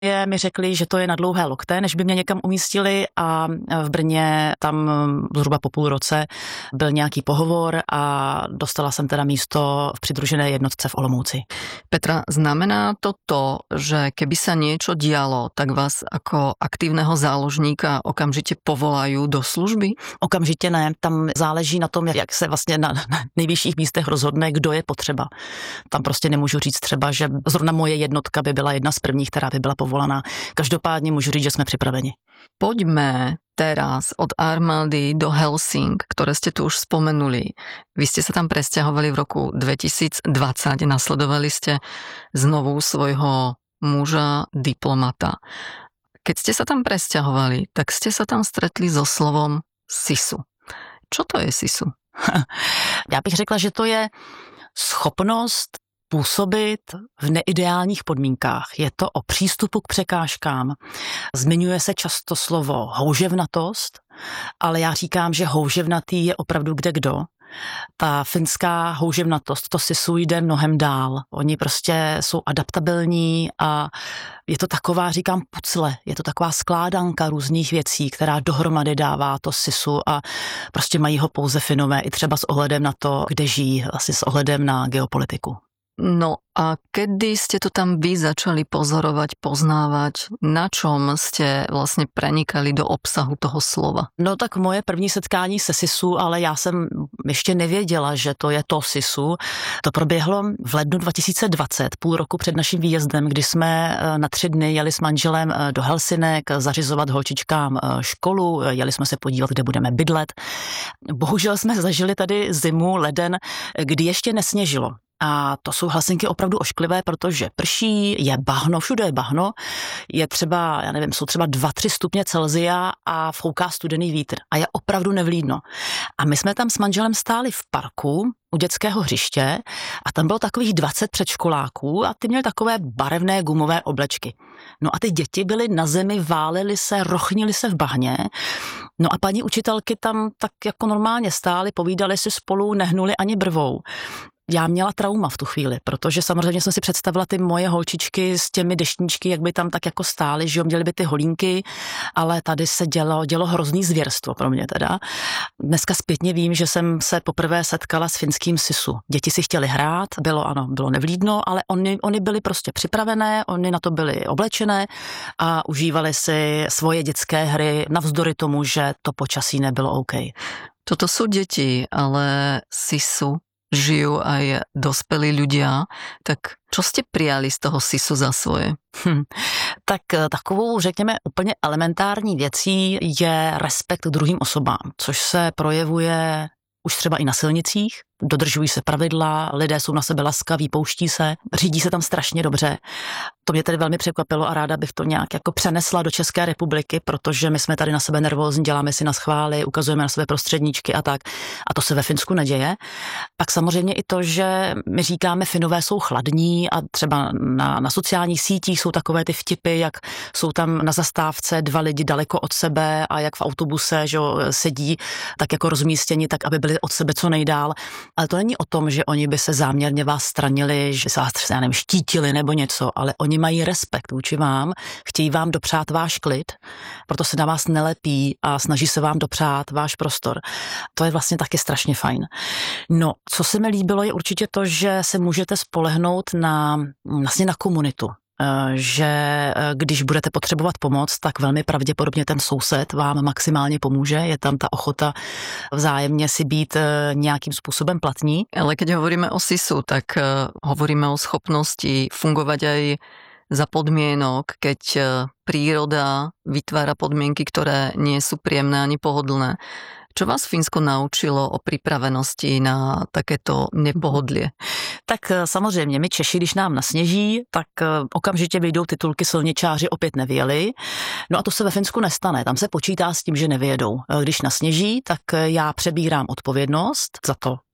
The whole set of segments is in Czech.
mi řekli, že to je na dlouhé lokte, než by mě někam umístili, a v Brně tam zhruba po půl roce byl nějaký pohovor a dostala jsem teda místo v přidružené jednotce v Olomouci. Petra, znamená to, že keby sa niečo dialo, tak vás ako aktívneho záložníka okamžite povolajú do služby? Okamžitě ne, tam záleží na tom, jak se vlastně na nejvyšších místech rozhodne, kdo je potřeba. Tam prostě nemůžu říct třeba, že zrovna moje jednotka by byla jedna z prvních, která by byla povolaná. Každopádně můžu říct, že jsme připraveni. Poďme teraz od armády do Helsing, ktoré ste tu už spomenuli. Vy ste sa tam presťahovali v roku 2020, nasledovali ste znovu svojho muža, diplomata. Keď ste sa tam presťahovali, tak ste sa tam stretli so slovom SISu. Čo to je SISu? Já bych řekla, že to je schopnost působit v neideálních podmínkách. Je to o přístupu k překážkám. Zmiňuje se často slovo houževnatost, ale já říkám, že houževnatý je opravdu kdekdo. Ta finská houževnatost, to SISu jde mnohem dál. Oni prostě jsou adaptabilní a je to taková, říkám, pucle, je to taková skládanka různých věcí, která dohromady dává to SISu, a prostě mají ho pouze Finové, i třeba s ohledem na to, kde žijí, asi s ohledem na geopolitiku. No a kedy ste to tam vy začali pozorovať, poznávať? Na čom ste vlastne prenikali do obsahu toho slova? No tak moje první setkání se SISu, ale já jsem ještě nevěděla, že to je to SISu. To proběhlo v lednu 2020, půl roku před naším výjezdem, kdy jsme na 3 dny jeli s manželem do Helsinek zařizovat holčičkám školu, jeli jsme se podívat, kde budeme bydlet. Bohužel jsme zažili tady zimu, leden, kdy ještě nesněžilo. A to jsou Helsinky opravdu ošklivé, protože prší, je bahno, všude je bahno, je třeba, já nevím, jsou třeba 2-3 stupně Celsia a fouká studený vítr a je opravdu nevlídno. A my jsme tam s manželem stáli v parku u dětského hřiště a tam bylo takových 20 předškoláků a ty měli takové barevné gumové oblečky. No a ty děti byly na zemi, válely se, rochnily se v bahně. No a paní učitelky tam tak jako normálně stály, povídali si spolu, nehnuli ani brvou. Já měla trauma v tu chvíli, protože samozřejmě jsem si představila ty moje holčičky s těmi deštníčky, jak by tam tak jako stály, že jo, měly by ty holínky, ale tady se dělo hrozný zvěrstvo pro mě teda. Dneska zpětně vím, že jsem se poprvé setkala s finským SISu. Děti si chtěly hrát, bylo nevlídno, ale oni byli prostě připravené, oni na to byli oblečené a užívali si svoje dětské hry navzdory tomu, že to počasí nebylo OK. Toto sú deti, ale SISu žijú aj dospelí ľudia, tak čo ste prijali z toho SISu za svoje? Tak takovou, řekněme, úplně elementární věcí je respekt k druhým osobám, což se projevuje už třeba i na silnicích. Dodržují se pravidla, lidé jsou na sebe laskaví, pouští se, řídí se tam strašně dobře. To mě tedy velmi překvapilo a ráda bych to nějak jako přenesla do České republiky, protože my jsme tady na sebe nervózní, děláme si na schvály, ukazujeme na sebe prostředníčky a tak. A to se ve Finsku neděje. Pak samozřejmě i to, že my říkáme, Finové jsou chladní a třeba na sociálních sítích jsou takové ty vtipy, jak jsou tam na zastávce 2 lidi daleko od sebe a jak v autobuse, že sedí tak jako rozmístěni, tak aby byli od sebe co nejdál. Ale to není o tom, že oni by se záměrně vás stranili, že se vás, já nevím, štítili nebo něco, ale oni mají respekt vůči vám, chtějí vám dopřát váš klid, proto se na vás nelepí a snaží se vám dopřát váš prostor. To je vlastně taky strašně fajn. No, co se mi líbilo, je určitě to, že se můžete spolehnout vlastně na komunitu. Že když budete potřebovat pomoc, tak velmi pravděpodobně ten soused vám maximálně pomůže. Je tam ta ochota vzájemně si být nějakým způsobem platní. Ale keď hovoríme o SISu, tak hovoríme o schopnosti fungovať aj za podmienok, keď príroda vytvára podmienky, ktoré nie sú príjemné ani pohodlné. Čo vás Fínsko naučilo o připravenosti na takéto nepohodlie? Tak samozřejmě, my Češi, když nám nasněží, tak okamžitě vyjdou titulky silničáři opět nevyjeli. No a to se ve Finsku nestane, tam se počítá s tím, že nevyjedou. Když nasněží, tak já přebírám odpovědnost za to,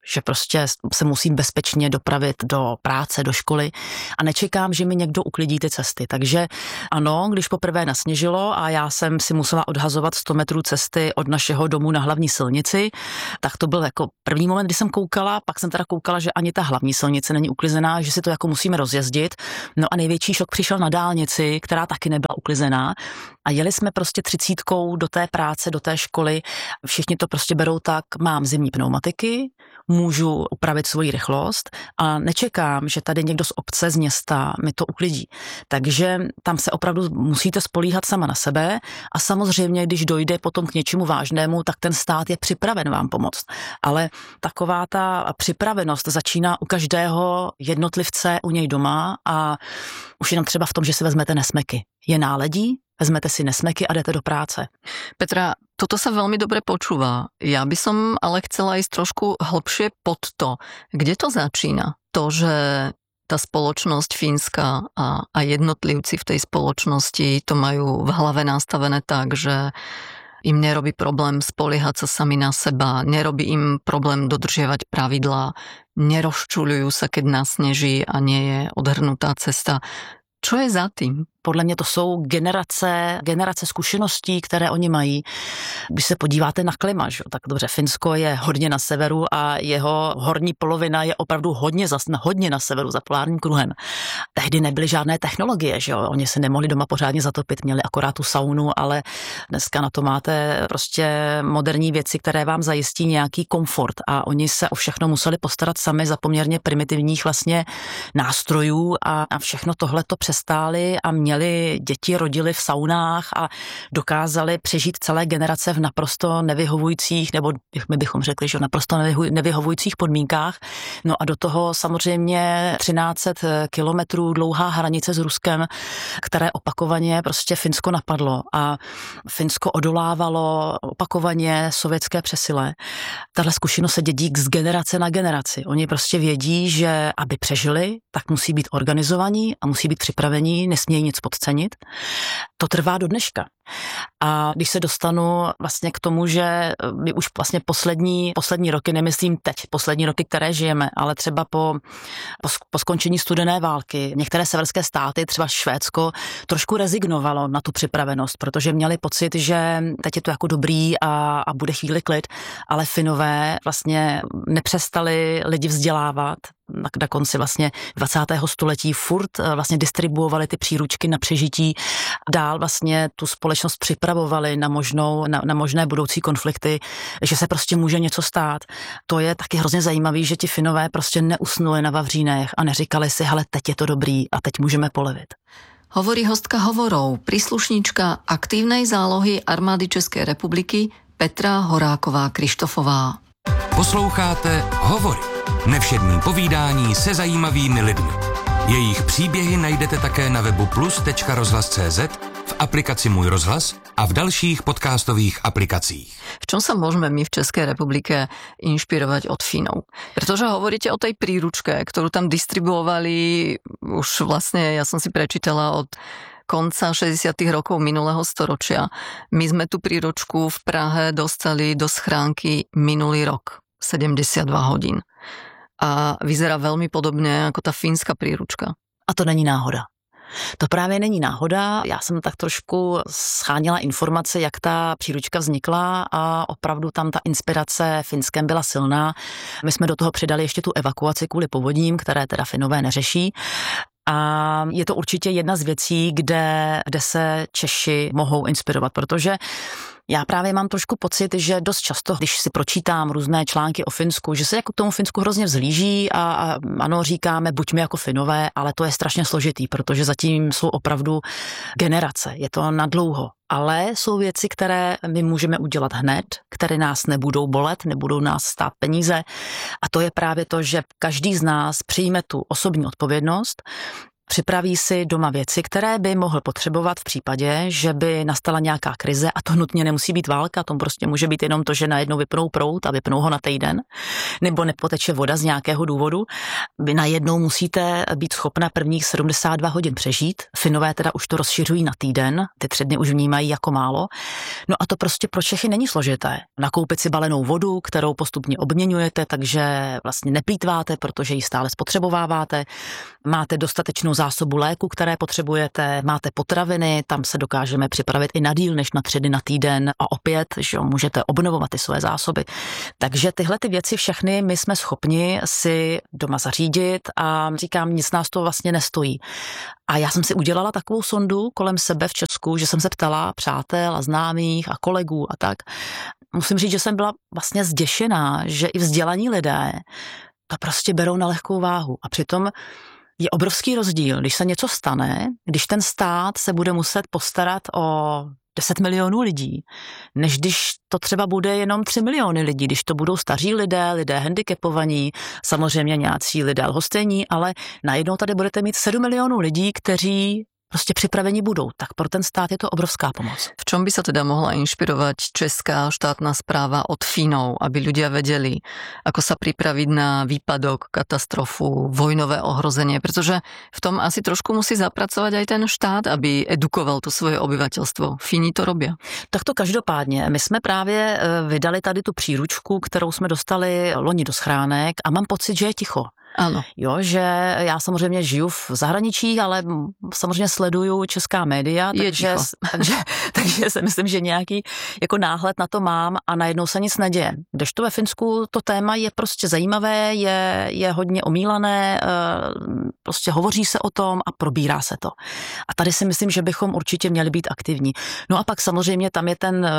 že prostě se musím bezpečně dopravit do práce, do školy a nečekám, že mi někdo uklidí ty cesty. Takže ano, když poprvé nasněžilo a já jsem si musela odhazovat 100 metrů cesty od našeho domu na hlavní silnici, tak to byl jako první moment, kdy jsem koukala, pak jsem teda koukala, že ani ta hlavní silnice není uklizená, že si to jako musíme rozjezdit. No a největší šok přišel na dálnici, která taky nebyla uklizená. A jeli jsme prostě 30 do té práce, do té školy. Všichni to prostě berou tak, mám zimní pneumatiky, můžu upravit svoji rychlost a nečekám, že tady někdo z obce, z města mi to uklidí. Takže tam se opravdu musíte spolíhat sama na sebe a samozřejmě, když dojde potom k něčemu vážnému, tak ten stát je připraven vám pomoct. Ale taková ta připravenost začíná u každého jednotlivce u něj doma a už jenom třeba v tom, že si vezmete nesmeky. Je náledí, vezmete si nesmeky a jdete do práce. Petra, toto sa veľmi dobre počúva. Ja by som ale chcela ísť trošku hlbšie pod to. Kde to začína? To, že tá spoločnosť Fínska a jednotlivci v tej spoločnosti to majú v hlave nastavené tak, že im nerobí problém spoliehať sa sami na seba, nerobí im problém dodržiavať pravidlá, nerozčuľujú sa, keď nasneží a nie je odhrnutá cesta. Čo je za tým? Podle mě to jsou generace zkušeností, které oni mají. Když se podíváte na klima, že? Tak dobře, Finsko je hodně na severu a jeho horní polovina je opravdu hodně na severu za polárním kruhem. Tehdy nebyly žádné technologie, že jo? Oni se nemohli doma pořádně zatopit, měli akorát tu saunu, ale dneska na to máte prostě moderní věci, které vám zajistí nějaký komfort a oni se o všechno museli postarat sami za poměrně primitivních vlastně nástrojů a všechno tohle to přestáli a měli děti, rodili v saunách a dokázali přežít celé generace v naprosto nevyhovujících, nebo my bychom řekli, že naprosto nevyhovujících podmínkách. No a do toho samozřejmě 1300 kilometrů dlouhá hranice s Ruskem, které opakovaně prostě Finsko napadlo a Finsko odolávalo opakovaně sovětské přesile. Tahle zkušenost se dědí z generace na generaci. Oni prostě vědí, že aby přežili, tak musí být organizovaní a musí být připravení, nesmějí nic podcenit. To trvá do dneška. A když se dostanu vlastně k tomu, že my už vlastně poslední roky, nemyslím teď, poslední roky, které žijeme, ale třeba po skončení studené války, některé severské státy, třeba Švédsko, trošku rezignovalo na tu připravenost, protože měli pocit, že teď je to jako dobrý a bude chvíli klid, ale Finové vlastně nepřestali lidi vzdělávat. Na konci vlastně 20. století furt vlastně distribuovali ty příručky na přežití, dál vlastně tu společnost připravovali na možné budoucí konflikty, že se prostě může něco stát. To je taky hrozně zajímavý, že ti Finové prostě neusnuli na vavřínech a neříkali si, hele, teď je to dobrý a teď můžeme polevit. Hovorí hostka hovorov, príslušníčka aktívnej zálohy Armády České republiky Petra Horáková-Krištofová. Posloucháte Hovory. Nevšední povídání se zajímavými lidmi. Jejich příběhy najdete také na webu plus.rozhlas.cz, v aplikaci Můj rozhlas a v dalších podcastových aplikacích. V čom sa môžeme my v Českej republike inšpirovať od Finov? Pretože hovoríte o tej príručke, ktorú tam distribuovali už vlastne, ja som si prečítala od konca 60. rokov minulého storočia. My sme tú príručku v Prahe dostali do schránky minulý rok, 72 hodín. A vyzerá veľmi podobne ako tá fínska príručka. A to není náhoda. To právě není náhoda. Já jsem tak trošku scháněla informace, jak ta příručka vznikla a opravdu tam ta inspirace Finskem byla silná. My jsme do toho přidali ještě tu evakuaci kvůli povodním, které teda Finové neřeší. A je to určitě jedna z věcí, kde se Češi mohou inspirovat, protože já právě mám trošku pocit, že dost často, když si pročítám různé články o Finsku, že se jako k tomu Finsku hrozně vzlíží a ano, říkáme, buďme jako Finové, ale to je strašně složitý, protože zatím jsou opravdu generace, je to nadlouho. Ale jsou věci, které my můžeme udělat hned, které nás nebudou bolet, nebudou nás stát peníze. A to je právě to, že každý z nás přijme tu osobní odpovědnost připraví si doma věci, které by mohl potřebovat v případě, že by nastala nějaká krize, a to nutně nemusí být válka, to prostě může být jenom to, že najednou vypnou proud a vypnou ho na týden, nebo nepoteče voda z nějakého důvodu. Vy najednou musíte být schopna prvních 72 hodin přežít. Finové teda už to rozšiřují na týden, ty 3 dny už vnímají jako málo. No a to prostě pro Čechy není složité. Nakoupit si balenou vodu, kterou postupně obměňujete, takže vlastně neplýtváte, protože ji stále spotřebováváte. Máte dostatečnou zásobu léku, které potřebujete, máte potraviny, tam se dokážeme připravit i na díl než na 3 dny na týden a opět, že můžete obnovovat ty své zásoby. Takže tyhle ty věci všechny my jsme schopni si doma zařídit a říkám, nic nás to vlastně nestojí. A já jsem si udělala takovou sondu kolem sebe v Česku, že jsem se ptala přátel a známých a kolegů a tak. Musím říct, že jsem byla vlastně zděšená, že i vzdělaní lidé to prostě berou na lehkou váhu. A přitom je obrovský rozdíl, když se něco stane, když ten stát se bude muset postarat o 10 milionů lidí, než když to třeba bude jenom 3 miliony lidí, když to budou staří lidé handicapovaní, samozřejmě nějací lidé lhostejní, ale najednou tady budete mít 7 milionů lidí, kteří prostě připravení budou. Tak pro ten stát je to obrovská pomoc. V čom by sa teda mohla inšpirovať česká štátna správa od Fínov, aby ľudia vedeli, ako sa pripraviť na výpadok, katastrofu, vojnové ohrozenie, pretože v tom asi trošku musí zapracovať aj ten štát, aby edukoval to svoje obyvateľstvo. Fíni to robia. Tak to každopádně. My jsme právě vydali tady tu příručku, kterou jsme dostali loni do schránek a mám pocit, že je ticho. Ano. Jo, že já samozřejmě žiju v zahraničí, ale samozřejmě sleduju česká média, takže si myslím, že nějaký jako náhled na to mám a najednou se nic neděje. Kdežto ve Finsku to téma je prostě zajímavé, je hodně omílané, prostě hovoří se o tom a probírá se to. A tady si myslím, že bychom určitě měli být aktivní. No a pak samozřejmě tam je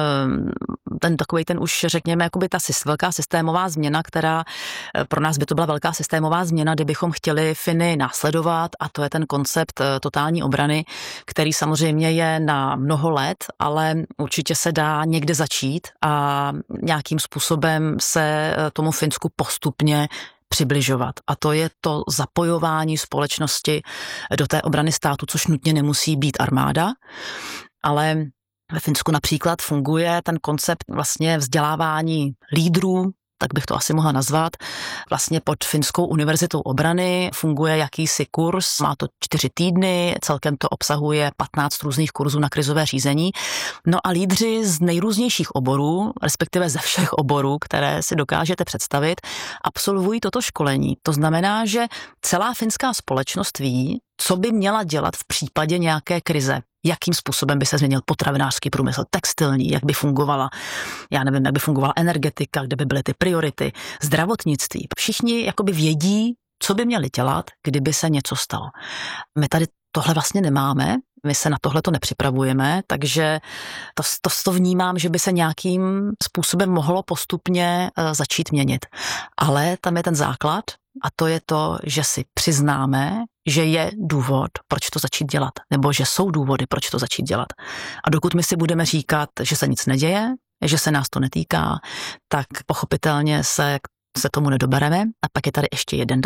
ten takovej ten už řekněme jakoby ta velká systémová změna, která pro nás by to byla velká systémová změna, kdybychom chtěli Finy následovat, a to je ten koncept totální obrany, který samozřejmě je na mnoho let, ale určitě se dá někde začít a nějakým způsobem se tomu Finsku postupně přibližovat. A to je to zapojování společnosti do té obrany státu, což nutně nemusí být armáda, ale ve Finsku například funguje ten koncept vlastně vzdělávání lídrů, tak bych to asi mohla nazvat. Vlastně pod Finskou univerzitou obrany funguje jakýsi kurz, má to 4 týdny, celkem to obsahuje 15 různých kurzů na krizové řízení. No a lídři z nejrůznějších oborů, respektive ze všech oborů, které si dokážete představit, absolvují toto školení. To znamená, že celá finská společnost ví, co by měla dělat v případě nějaké krize. Jakým způsobem by se změnil potravinářský průmysl, textilní, jak by fungovala, já nevím, jak by fungovala energetika, kde by byly ty priority, zdravotnictví. Všichni jakoby vědí, co by měli dělat, kdyby se něco stalo. My tady tohle vlastně nemáme, my se na tohle to nepřipravujeme, takže to vnímám, že by se nějakým způsobem mohlo postupně začít měnit. Ale tam je ten základ a to je to, že si přiznáme, že je důvod, proč to začít dělat, nebo že jsou důvody, proč to začít dělat. A dokud my si budeme říkat, že se nic neděje, že se nás to netýká, tak pochopitelně se tomu nedobereme. A pak je tady ještě jeden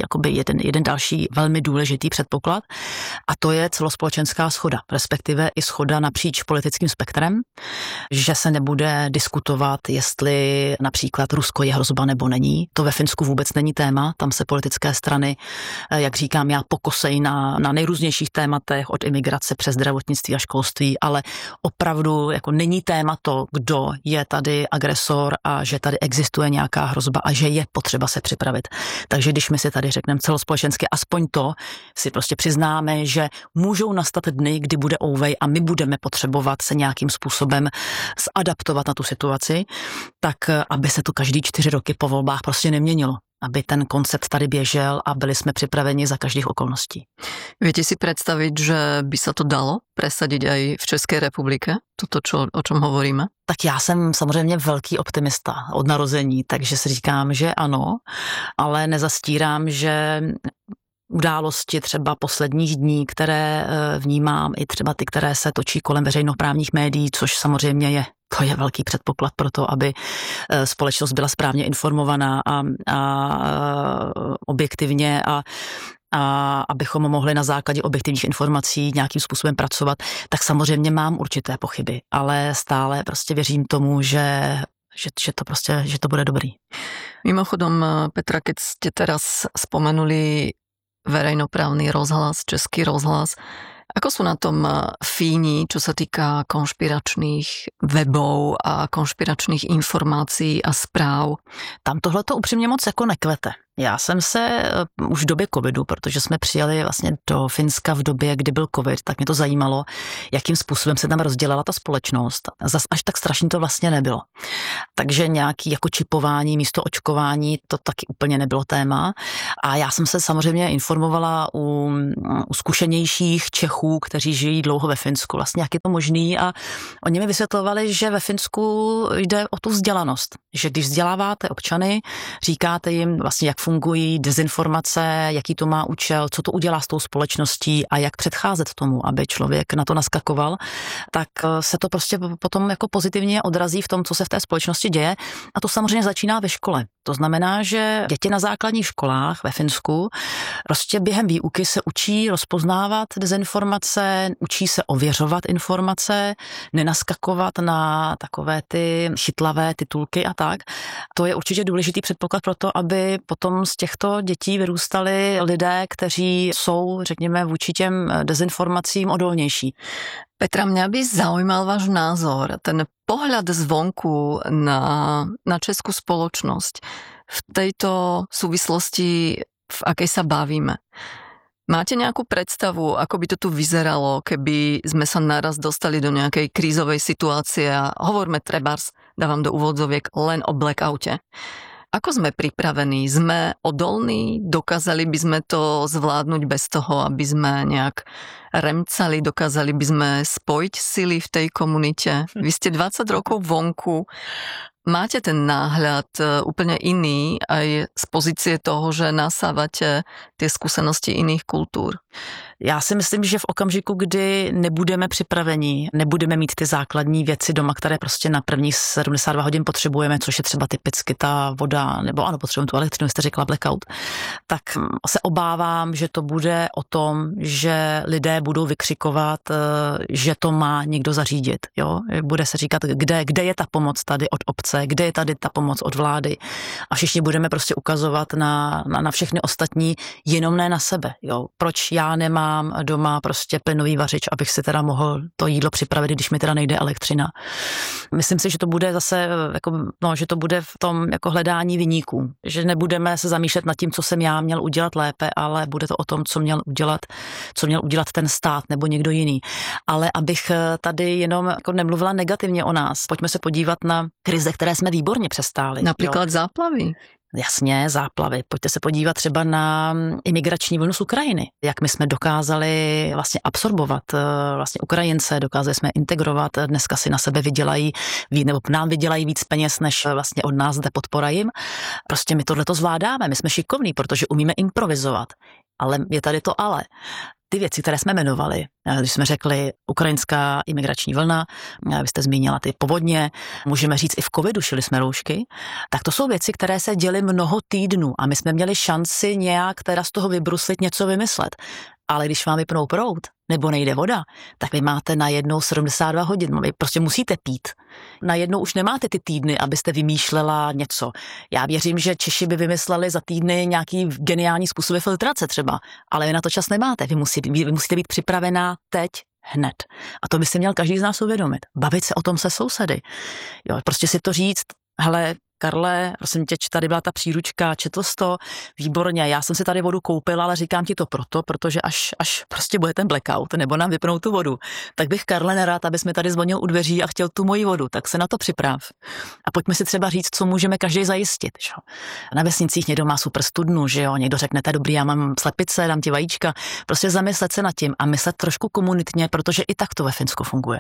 další velmi důležitý předpoklad a to je celospolečenská shoda, respektive i shoda napříč politickým spektrem, že se nebude diskutovat, jestli například Rusko je hrozba nebo není. To ve Finsku vůbec není téma, tam se politické strany, jak říkám já, pokosejí na nejrůznějších tématech od imigrace přes zdravotnictví a školství, ale opravdu jako není téma to, kdo je tady agresor a že tady existuje nějaká hrozba a že je potřeba se připravit. Takže když my si tady řekneme celospolečensky, aspoň to si prostě přiznáme, že můžou nastat dny, kdy bude ouvej a my budeme potřebovat se nějakým způsobem zadaptovat na tu situaci, tak aby se to každý 4 roky po volbách prostě neměnilo. Aby ten koncept tady běžel a byli jsme připraveni za každých okolností. Viete si predstaviť, že by sa to dalo presadiť aj v Českej republike? Toto, o čom hovoríme? Tak já jsem samozřejmě velký optimista od narození, takže si říkám, že ano, ale nezastírám, že události třeba posledních dní, které vnímám, i třeba ty, které se točí kolem veřejnoprávních médií, což samozřejmě to je velký předpoklad pro to, aby společnost byla správně informovaná a objektivně a a abychom mohli na základě objektivních informací nějakým způsobem pracovat, tak samozřejmě mám určité pochyby, ale stále prostě věřím tomu, že to bude dobrý. Mimochodom, Petra, keď ste teraz spomenuli verejnoprávny rozhlas, Český rozhlas, ako sú na tom fíni, čo sa týka konšpiračných webov a konšpiračných informácií a správ? Tam tohleto upřímně moc jako nekvete. Já jsem se už v době covidu, protože jsme přijeli vlastně do Finska v době, kdy byl covid, tak mě to zajímalo, jakým způsobem se tam rozdělala ta společnost. Zas až tak strašně to vlastně nebylo. Takže nějaký jako čipování místo očkování, to taky úplně nebylo téma. A já jsem se samozřejmě informovala u zkušenějších Čechů, kteří žijí dlouho ve Finsku, vlastně jak je to možný, a oni mi vysvětlovali, že ve Finsku jde o tu vzdělanost, že když vzděláváte občany, říkáte jim vlastně, jak fungují dezinformace, jaký to má účel, co to udělá s tou společností a jak předcházet tomu, aby člověk na to naskakoval, tak se to prostě potom jako pozitivně odrazí v tom, co se v té společnosti děje. A to samozřejmě začíná ve škole. To znamená, že děti na základních školách ve Finsku prostě během výuky se učí rozpoznávat dezinformace, učí se ověřovat informace, nenaskakovat na takové ty chytlavé titulky a tak. To je určitě důležitý předpoklad pro to, aby potom z těchto dětí vyrůstali lidé, kteří jsou, řekněme, vůči těm dezinformacím odolnější. Petra, mňa by zaujímal váš názor, ten pohľad zvonku na českú spoločnosť v tejto súvislosti, v akej sa bavíme. Máte nejakú predstavu, ako by to tu vyzeralo, keby sme sa naraz dostali do nejakej krízovej situácie a hovorme trebárs, dávam do úvodzoviek, len o blackoute. Ako sme pripravení? Sme odolní? Dokázali by sme to zvládnuť bez toho, aby sme nejak remcali? Dokázali by sme spojiť sily v tej komunite? Vy ste 20 rokov vonku. Máte ten náhľad úplne iný aj z pozície toho, že nasávate tie skúsenosti iných kultúr? Já si myslím, že v okamžiku, kdy nebudeme připraveni, nebudeme mít ty základní věci doma, které prostě na prvních 72 hodin potřebujeme, což je třeba typicky ta voda, nebo ano, potřebujeme tu elektřinu, jste řekla blackout, tak se obávám, že to bude o tom, že lidé budou vykřikovat, že to má někdo zařídit. Jo? Bude se říkat, kde je ta pomoc tady od obce, kde je tady ta pomoc od vlády. A všichni budeme prostě ukazovat na všechny ostatní, jenom ne na sebe. Jo? Proč já nemám doma prostě plynový vařič, abych si teda mohl to jídlo připravit, když mi teda nejde elektřina. Myslím si, že to bude zase, že to bude v tom jako hledání viníků. Že nebudeme se zamýšlet nad tím, co jsem já měl udělat lépe, ale bude to o tom, co měl udělat ten stát nebo někdo jiný. Ale abych tady jenom jako nemluvila negativně o nás, pojďme se podívat na krize, které jsme výborně přestáli. Například záplavy. Jasně, záplavy. Pojďte se podívat třeba na imigrační vlnu z Ukrajiny. Jak my jsme dokázali vlastně absorbovat vlastně Ukrajince, dokázali jsme integrovat, dneska si na sebe vydělají, nebo nám vydělají víc peněz, než vlastně od nás jde podpora jim. Prostě my tohleto zvládáme, my jsme šikovní, protože umíme improvizovat. Ale je tady to ale. Ty věci, které jsme jmenovali, když jsme řekli ukrajinská imigrační vlna, vy jste zmínila ty povodně, můžeme říct i v covidu šili jsme roušky, tak to jsou věci, které se děly mnoho týdnů a my jsme měli šanci nějak teda z toho vybruslit, něco vymyslet. Ale když vám vypnou proud, nebo nejde voda, tak vy máte najednou 72 hodin, vy prostě musíte pít. Najednou už nemáte ty týdny, abyste vymýšlela něco. Já věřím, že Češi by vymysleli za týdny nějaký geniální způsoby filtrace třeba, ale vy na to čas nemáte, vy musíte být připravená teď, hned. A to by si měl každý z nás uvědomit. Bavit se o tom se sousedy. Jo, prostě si to říct, hele, Karle, prosím tě, tady byla ta příručka, četl jsi to, výborně, já jsem si tady vodu koupila, ale říkám ti to protože až prostě bude ten blackout, nebo nám vypnou tu vodu, tak bych, Karle, nerád, abys mi tady zvonil u dveří a chtěl tu moji vodu, tak se na to připrav. A pojďme si třeba říct, co můžeme každý zajistit. Že? Na vesnicích někdo má super studnu, že jo, někdo řekne, dobrý, já mám slepice, dám ti vajíčka, prostě zamyslet se nad tím a myslet trošku komunitně, protože i tak to ve Finsku funguje.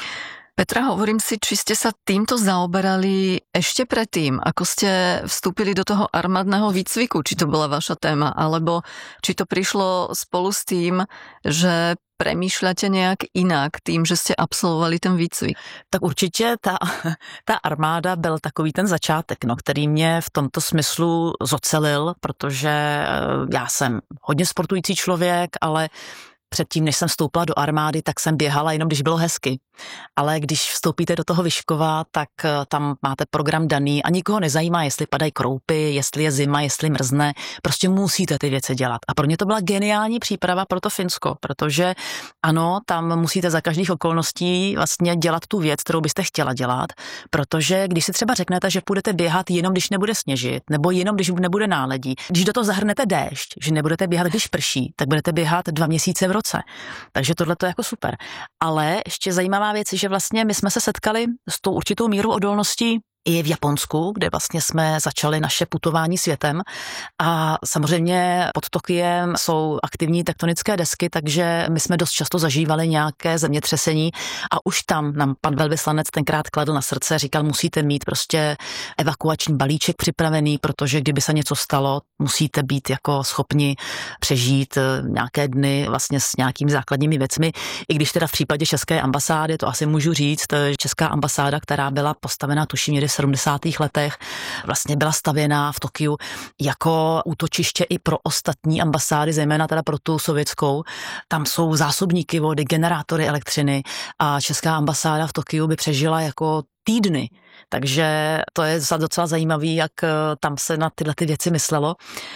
Petra, hovorím si, či ste sa týmto zaoberali ešte predtým, ako ste vstúpili do toho armádneho výcviku, či to bola vaša téma, alebo či to prišlo spolu s tým, že premýšľate nejak inak tým, že ste absolvovali ten výcvik? Tak určitě ta armáda byl takový ten začátek, který mě v tomto smyslu zocelil, protože já jsem hodně sportující člověk, ale předtím, než jsem vstoupila do armády, tak jsem běhala jenom, když bylo hezky. Ale když vstoupíte do toho Vyškova, tak tam máte program daný a nikoho nezajímá, jestli padají kroupy, jestli je zima, jestli mrzne. Prostě musíte ty věci dělat. A pro mě to byla geniální příprava pro to Finsko, protože ano, tam musíte za každých okolností vlastně dělat tu věc, kterou byste chtěla dělat, protože když si třeba řeknete, že půjdete běhat jenom, když nebude sněžit, nebo jenom, když nebude náledí, když do toho zahrnete déšť, že nebudete běhat, když prší, tak budete běhat 2 měsíce v roce. Takže tohle to je jako super. Ale ještě zajímavá věc je, že vlastně my jsme se setkali s tou určitou mírou odolností i v Japonsku, kde vlastně jsme začali naše putování světem a samozřejmě pod Tokiem jsou aktivní tektonické desky, takže my jsme dost často zažívali nějaké zemětřesení a už tam nám pan velvyslanec tenkrát kladl na srdce, říkal, musíte mít prostě evakuační balíček připravený, protože kdyby se něco stalo, musíte být jako schopni přežít nějaké dny vlastně s nějakými základními věcmi, i když teda v případě české ambasády, to asi můžu říct, česká ambasáda, která byla postavena tuším někdy v 70. letech, vlastně byla stavěná v Tokiu jako útočiště i pro ostatní ambasády, zejména teda pro tu sovětskou. Tam jsou zásobníky vody, generátory elektřiny a česká ambasáda v Tokiu by přežila jako týdny. Takže to je docela zajímavý, jak tam se na tyhle ty věci myslelo.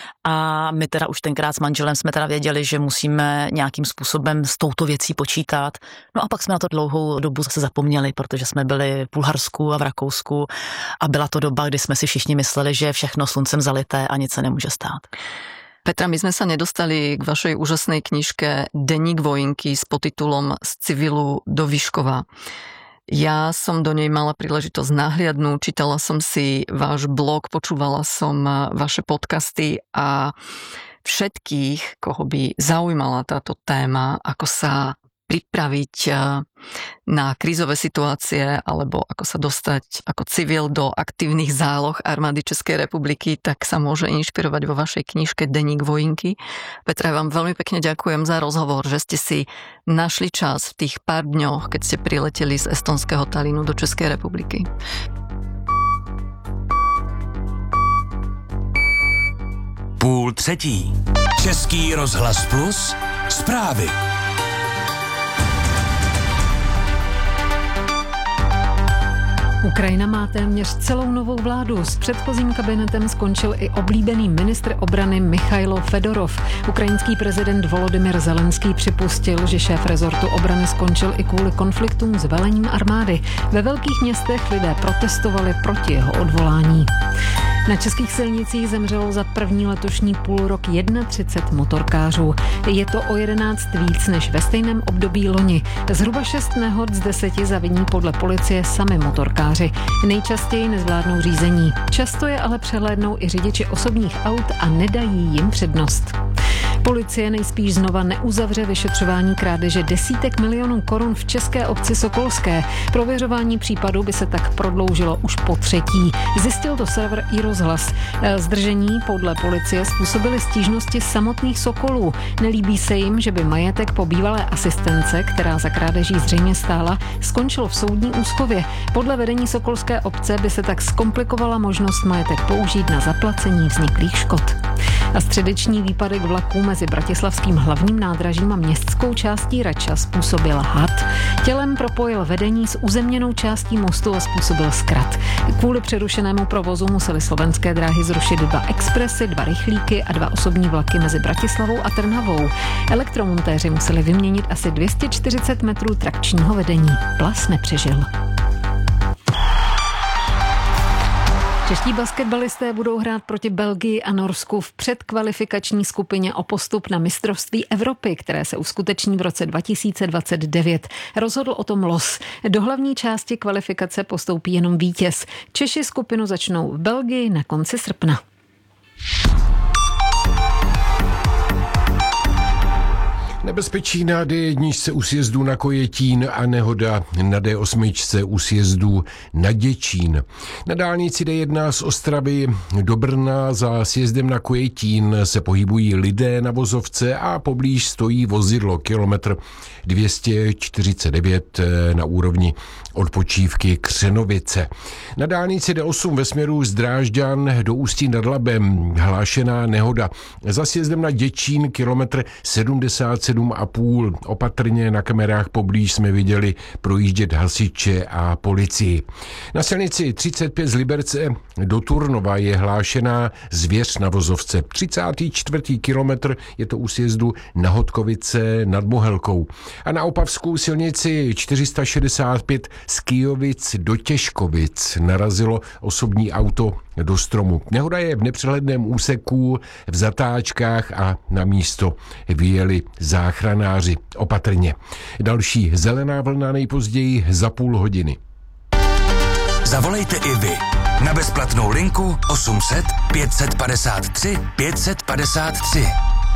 A my teda už tenkrát s manželem jsme teda věděli, že musíme nějakým způsobem s touto věcí počítat. No a pak jsme na to dlouhou dobu zase zapomněli, protože jsme byli v Bulharsku a v Rakousku a byla to doba, kdy jsme si všichni mysleli, že je všechno sluncem zalité a nic se nemůže stát. Petra, my sme sa nedostali k vašej úžasnej knižke Deník vojinky s podtitulom Z civilu do Vyškova. Ja som do nej mala príležitosť nahliadnúť, čítala som si váš blog, počúvala som vaše podcasty a všetkých, koho by zaujímala táto téma, ako sa pripraviť na krízové situácie alebo ako sa dostať ako civil do aktívnych záloh armády Českej republiky, tak sa môže inšpirovať vo vašej knižke Deník vojinky. Petra, ja vám veľmi pekne ďakujem za rozhovor, že ste si našli čas v tých pár dňoch, keď ste prileteli z estonského Tallinnu do Českej republiky. Půl třetí. Český rozhlas Plus. Zprávy. Ukrajina má téměř celou novou vládu. S předchozím kabinetem skončil i oblíbený ministr obrany Michailo Fedorov. Ukrajinský prezident Volodymyr Zelenský připustil, že šéf rezortu obrany skončil i kvůli konfliktům s velením armády. Ve velkých městech lidé protestovali proti jeho odvolání. Na českých silnicích zemřelo za první letošní půlrok 31 motorkářů. Je to o 11 víc než ve stejném období loni. Zhruba 6 nehod z 10 zaviní podle policie sami motorkáři. Nejčastěji nezvládnou řízení. Často je ale přehlédnou i řidiči osobních aut a nedají jim přednost. Policie nejspíš znova neuzavře vyšetřování krádeže desítek milionů korun v české obci Sokolské. Prověřování případu by se tak prodloužilo už po třetí. Zjistil to server iRozhlas. Zdržení podle policie způsobily stížnosti samotných Sokolů. Nelíbí se jim, že by majetek po bývalé asistence, která za krádeží zřejmě stála, skončil v soudní úschově. Podle vedení Sokolské obce by se tak zkomplikovala možnost majetek použít na zaplacení vzniklých škod. A středeční výpadek vlaků mezi bratislavským hlavním nádražím a městskou částí Rača způsobil had. Tělem propojil vedení s uzemněnou částí mostu a způsobil zkrat. Kvůli přerušenému provozu museli slovenské dráhy zrušit 2 expresy, 2 rychlíky a 2 osobní vlaky mezi Bratislavou a Trnavou. Elektromontéři museli vyměnit asi 240 metrů trakčního vedení. Plas nepřežil. Čeští basketbalisté budou hrát proti Belgii a Norsku v předkvalifikační skupině o postup na mistrovství Evropy, které se uskuteční v roce 2029. Rozhodl o tom los. Do hlavní části kvalifikace postoupí jenom vítěz. Češi skupinu začnou v Belgii na konci srpna. Nebezpečí na D1 u sjezdu na Kojetín a nehoda na D8 u sjezdu na Děčín. Na dálnici D1 z Ostravy do Brna za sjezdem na Kojetín se pohybují lidé na vozovce a poblíž stojí vozidlo kilometr 249 na úrovni odpočívky Křenovice. Na dálnici D8 ve směru z Drážďan do Ústí nad Labem hlášená nehoda. Za sjezdem na Děčín kilometr 77,5. Opatrně na kamerách poblíž jsme viděli projíždět hasiče a policii. Na silnici 35 z Liberce do Turnova je hlášená zvěř na vozovce. 34. kilometr je to u sjezdu na Hodkovice nad Mohelkou. A na Opavskou silnici 465 z Kyjovic do Těžkovic narazilo osobní auto do stromu. Nehoda je v nepřehledném úseku, v zatáčkách a na místo vyjeli záchranáři. Opatrně. Další zelená vlna nejpozději za půl hodiny. Zavolejte i vy na bezplatnou linku 800 553 553.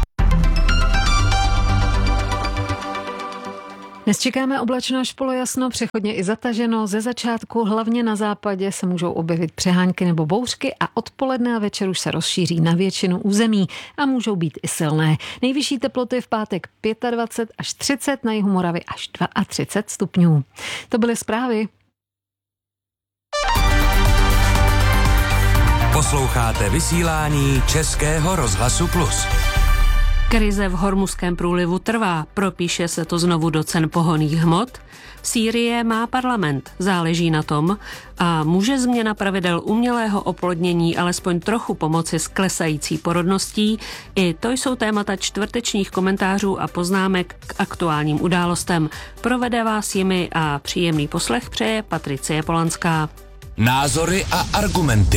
Dnes čekáme oblačno až polojasno, přechodně i zataženo. Ze začátku hlavně na západě se můžou objevit přehánky nebo bouřky a odpoledne a večer už se rozšíří na většinu území a můžou být i silné. Nejvyšší teploty v pátek 25 až 30, na jihu Moravy až 32 stupňů. To byly zprávy. Posloucháte vysílání Českého rozhlasu Plus. Krize v Hormuzském průlivu trvá, propíše se to znovu do cen pohonných hmot. Sýrie má parlament, záleží na tom, a může změna pravidel umělého oplodnění alespoň trochu pomoci s klesající porodností. I to jsou témata čtvrtečních komentářů a poznámek k aktuálním událostem. Provede vás jimi a příjemný poslech přeje Patricie Polanská. Názory a argumenty.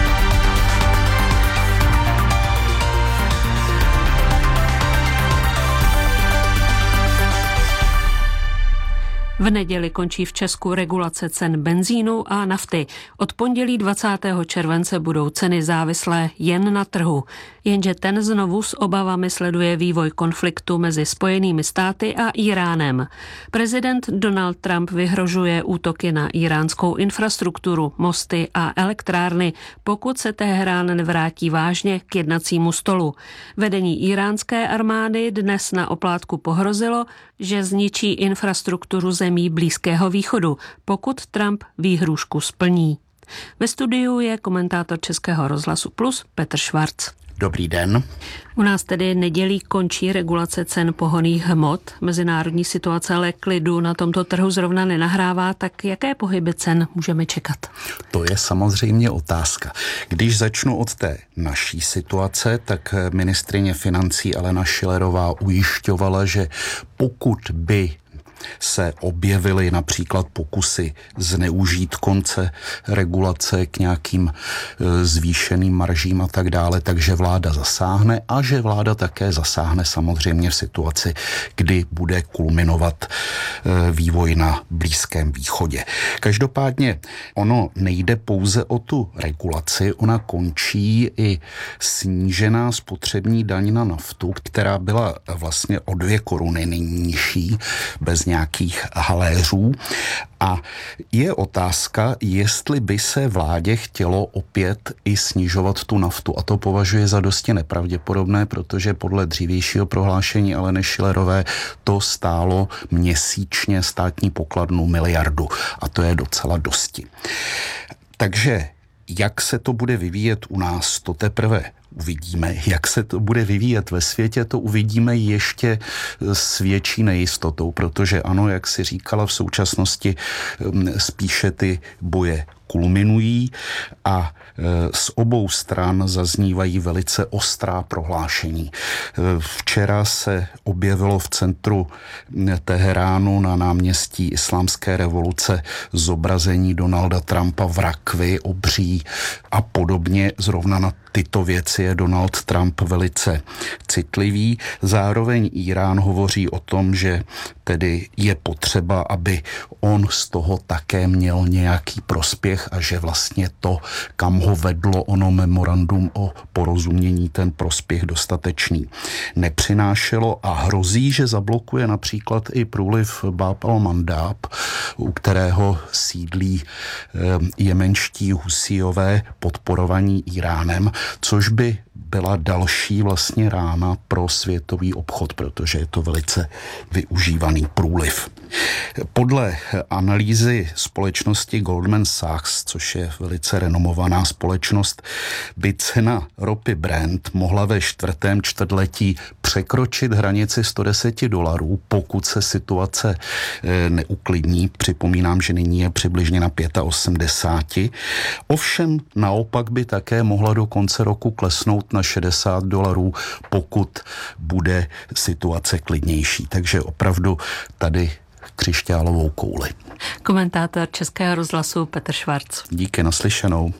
V neděli končí v Česku regulace cen benzínu a nafty. Od pondělí 20. července budou ceny závislé jen na trhu. Jenže ten znovu s obavami sleduje vývoj konfliktu mezi Spojenými státy a Íránem. Prezident Donald Trump vyhrožuje útoky na íránskou infrastrukturu, mosty a elektrárny, pokud se Teherán nevrátí vážně k jednacímu stolu. Vedení íránské armády dnes na oplátku pohrozilo, že zničí infrastrukturu zemí Blízkého východu, pokud Trump výhrůžku splní. Ve studiu je komentátor Českého rozhlasu Plus Petr Švarc. Dobrý den. U nás tedy nedělí končí regulace cen pohonných hmot. Mezinárodní situace ale klidu na tomto trhu zrovna nenahrává, tak jaké pohyby cen můžeme čekat? To je samozřejmě otázka. Když začnu od té naší situace, tak ministryně financí Alena Schillerová ujišťovala, že pokud by se objevily například pokusy zneužít konce regulace k nějakým zvýšeným maržím a tak dále, takže vláda zasáhne a že vláda také zasáhne samozřejmě v situaci, kdy bude kulminovat vývoj na Blízkém východě. Každopádně ono nejde pouze o tu regulaci, ona končí i snížená spotřební daň na naftu, která byla vlastně o 2 koruny nejnižší, bez nějakých haléřů. A je otázka, jestli by se vládě chtělo opět i snižovat tu naftu. A to považuje za dosti nepravděpodobné, protože podle dřívějšího prohlášení Aleny Schillerové to stálo měsíčně státní pokladnu 1 miliardu. A to je docela dosti. Takže jak se to bude vyvíjet u nás, to teprve uvidíme. Jak se to bude vyvíjet ve světě, to uvidíme ještě s větší nejistotou, protože ano, jak si říkala, v současnosti spíše ty boje kulminují a z obou stran zaznívají velice ostrá prohlášení. Včera se objevilo v centru Teheránu na náměstí Islámské revoluce zobrazení Donalda Trumpa v rakvi, obří a podobně. Zrovna na tyto věci je Donald Trump velice citlivý. Zároveň Írán hovoří o tom, že tedy je potřeba, aby on z toho také měl nějaký prospěch prospěch a že vlastně to, kam ho vedlo ono memorandum o porozumění, ten prospěch dostatečný nepřinášelo a hrozí, že zablokuje například i průliv Bab al-Mandab, u kterého sídlí jemenští husíové podporovaní Iránem, což by byla další vlastně rána pro světový obchod, protože je to velice využívaný průliv. Podle analýzy společnosti Goldman Sachs, což je velice renomovaná společnost, by cena ropy Brent mohla ve čtvrtém čtvrtletí překročit hranici $110, pokud se situace neuklidní. Připomínám, že nyní je přibližně na 85. Ovšem naopak by také mohla do konce roku klesnout na $60, pokud bude situace klidnější. Takže opravdu tady křišťálovou kouli. Komentátor Českého rozhlasu Petr Švarc. Díky, naslyšenou.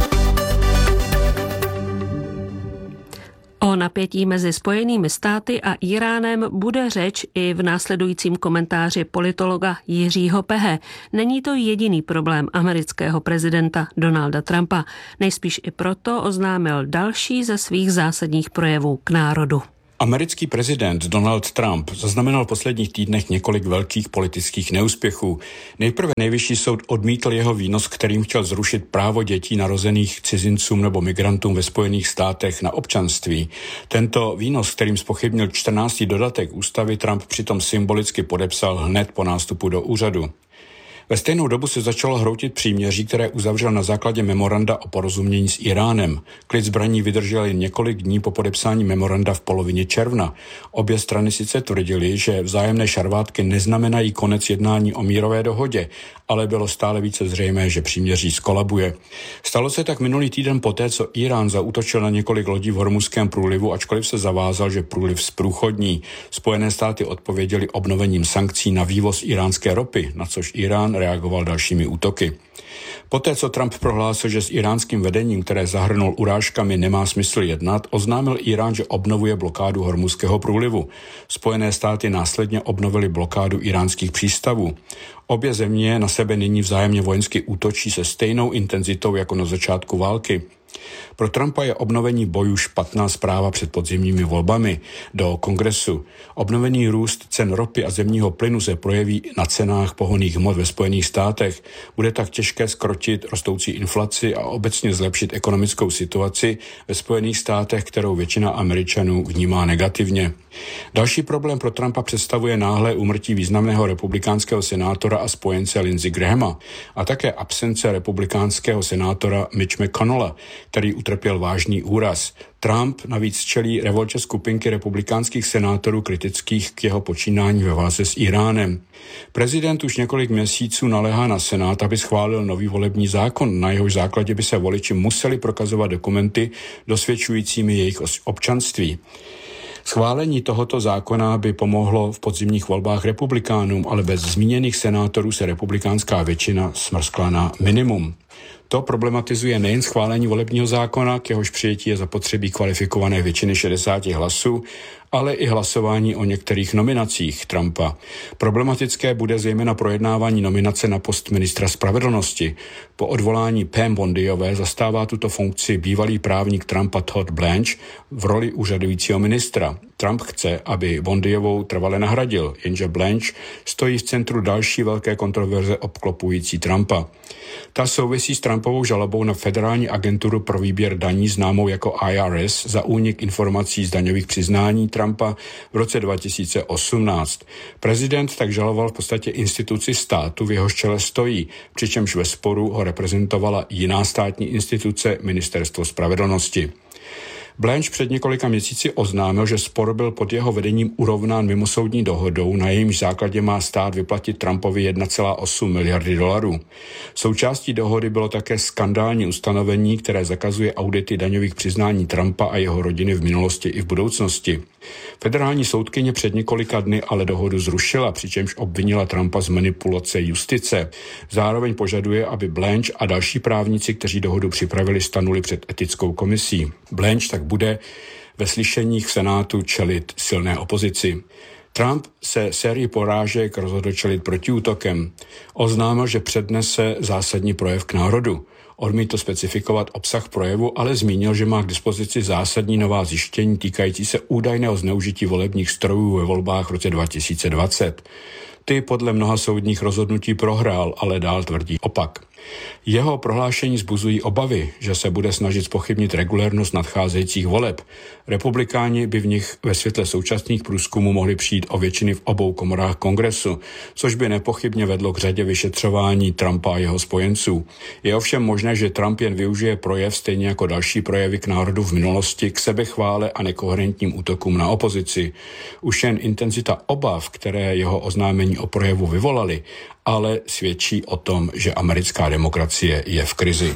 O napětí mezi Spojenými státy a Iránem bude řeč i v následujícím komentáři politologa Jiřího Pehe. Není to jediný problém amerického prezidenta Donalda Trumpa. Nejspíš i proto oznámil další ze svých zásadních projevů k národu. Americký prezident Donald Trump zaznamenal v posledních týdnech několik velkých politických neúspěchů. Nejprve Nejvyšší soud odmítl jeho výnos, kterým chtěl zrušit právo dětí narozených cizincům nebo migrantům ve Spojených státech na občanství. Tento výnos, kterým zpochybnil 14. dodatek ústavy, Trump přitom symbolicky podepsal hned po nástupu do úřadu. Ve stejnou dobu se začalo hroutit příměří, které uzavřel na základě memoranda o porozumění s Iránem. Klid zbraní vydržel jen několik dní po podepsání memoranda v polovině června. Obě strany sice tvrdily, že vzájemné šarvátky neznamenají konec jednání o mírové dohodě, ale bylo stále více zřejmé, že příměří skolabuje. Stalo se tak minulý týden poté, co Irán zaútočil na několik lodí v Hormuzském průlivu, ačkoliv se zavázal, že průliv zprůchodní. Spojené státy odpověděly obnovením sankcí na vývoz iránské ropy, na což Irán reagoval dalšími útoky. Poté, co Trump prohlásil, že s iránským vedením, které zahrnul urážkami, nemá smysl jednat, oznámil Irán, že obnovuje blokádu Hormuzského průlivu. Spojené státy následně obnovily blokádu iránských přístavů. Obě země na sebe nyní vzájemně vojensky útočí se stejnou intenzitou jako na začátku války. Pro Trumpa je obnovení bojů špatná zpráva před podzimními volbami do kongresu. Obnovený růst cen ropy a zemního plynu se projeví na cenách pohonných hmot ve Spojených státech. Bude tak těžké zkrotit rostoucí inflaci a obecně zlepšit ekonomickou situaci ve Spojených státech, kterou většina Američanů vnímá negativně. Další problém pro Trumpa představuje náhlé úmrtí významného republikánského senátora a spojence Lindsey Grahama a také absence republikánského senátora Mitch McConnella, který utrpěl vážný úraz. Trump navíc čelí revoltě skupinky republikánských senátorů kritických k jeho počínání ve válce s Iránem. Prezident už několik měsíců naléhá na Senát, aby schválil nový volební zákon, na jehož základě by se voliči museli prokazovat dokumenty dosvědčujícími jejich občanství. Schválení tohoto zákona by pomohlo v podzimních volbách republikánům, ale bez zmíněných senátorů se republikánská většina smrskla na minimum. To problematizuje nejen schválení volebního zákona, k jehož přijetí je zapotřebí kvalifikované většiny 60 hlasů, ale i hlasování o některých nominacích Trumpa. Problematické bude zejména projednávání nominace na post ministra spravedlnosti. Po odvolání Pam Bondiové zastává tuto funkci bývalý právník Trumpa Todd Blanche v roli úřadujícího ministra. Trump chce, aby Bondiovou trvale nahradil, jenže Blanche stojí v centru další velké kontroverze obklopující Trumpa. Ta souvisí s Trumpovou žalobou na Federální agenturu pro výběr daní známou jako IRS za únik informací z daňových přiznání Trumpa v roce 2018. Prezident tak žaloval v podstatě instituci státu, v jehož čele stojí, přičemž ve sporu ho reprezentovala jiná státní instituce, Ministerstvo spravedlnosti. Blanche před několika měsíci oznámil, že spor byl pod jeho vedením urovnán mimosoudní dohodou, na jejímž základě má stát vyplatit Trumpovi 1,8 miliardy dolarů. Součástí dohody bylo také skandální ustanovení, které zakazuje audity daňových přiznání Trumpa a jeho rodiny v minulosti i v budoucnosti. Federální soudkyně před několika dny ale dohodu zrušila, přičemž obvinila Trumpa z manipulace justice. Zároveň požaduje, aby Blanche a další právníci, kteří dohodu připravili, stanuli před etickou komisí. Blanche tak bude ve slyšeních v Senátu čelit silné opozici. Trump se sérii porážek rozhodl čelit protiútokem. Oznámil, že přednese zásadní projev k národu. Odmítl specifikovat obsah projevu, ale zmínil, že má k dispozici zásadní nová zjištění týkající se údajného zneužití volebních strojů ve volbách v roce 2020. Ty podle mnoha soudních rozhodnutí prohrál, ale dál tvrdí opak. Jeho prohlášení vzbuzují obavy, že se bude snažit zpochybnit regulérnost nadcházejících voleb. Republikáni by v nich ve světle současných průzkumů mohli přijít o většiny v obou komorách kongresu, což by nepochybně vedlo k řadě vyšetřování Trumpa a jeho spojenců. Je ovšem možné, že Trump jen využije projev stejně jako další projevy k národu v minulosti k sebechvále a nekoherentním útokům na opozici. Už jen intenzita obav, které jeho oznámení o projevu vyvolaly, ale svědčí o tom, že americká demokracie je v krizi.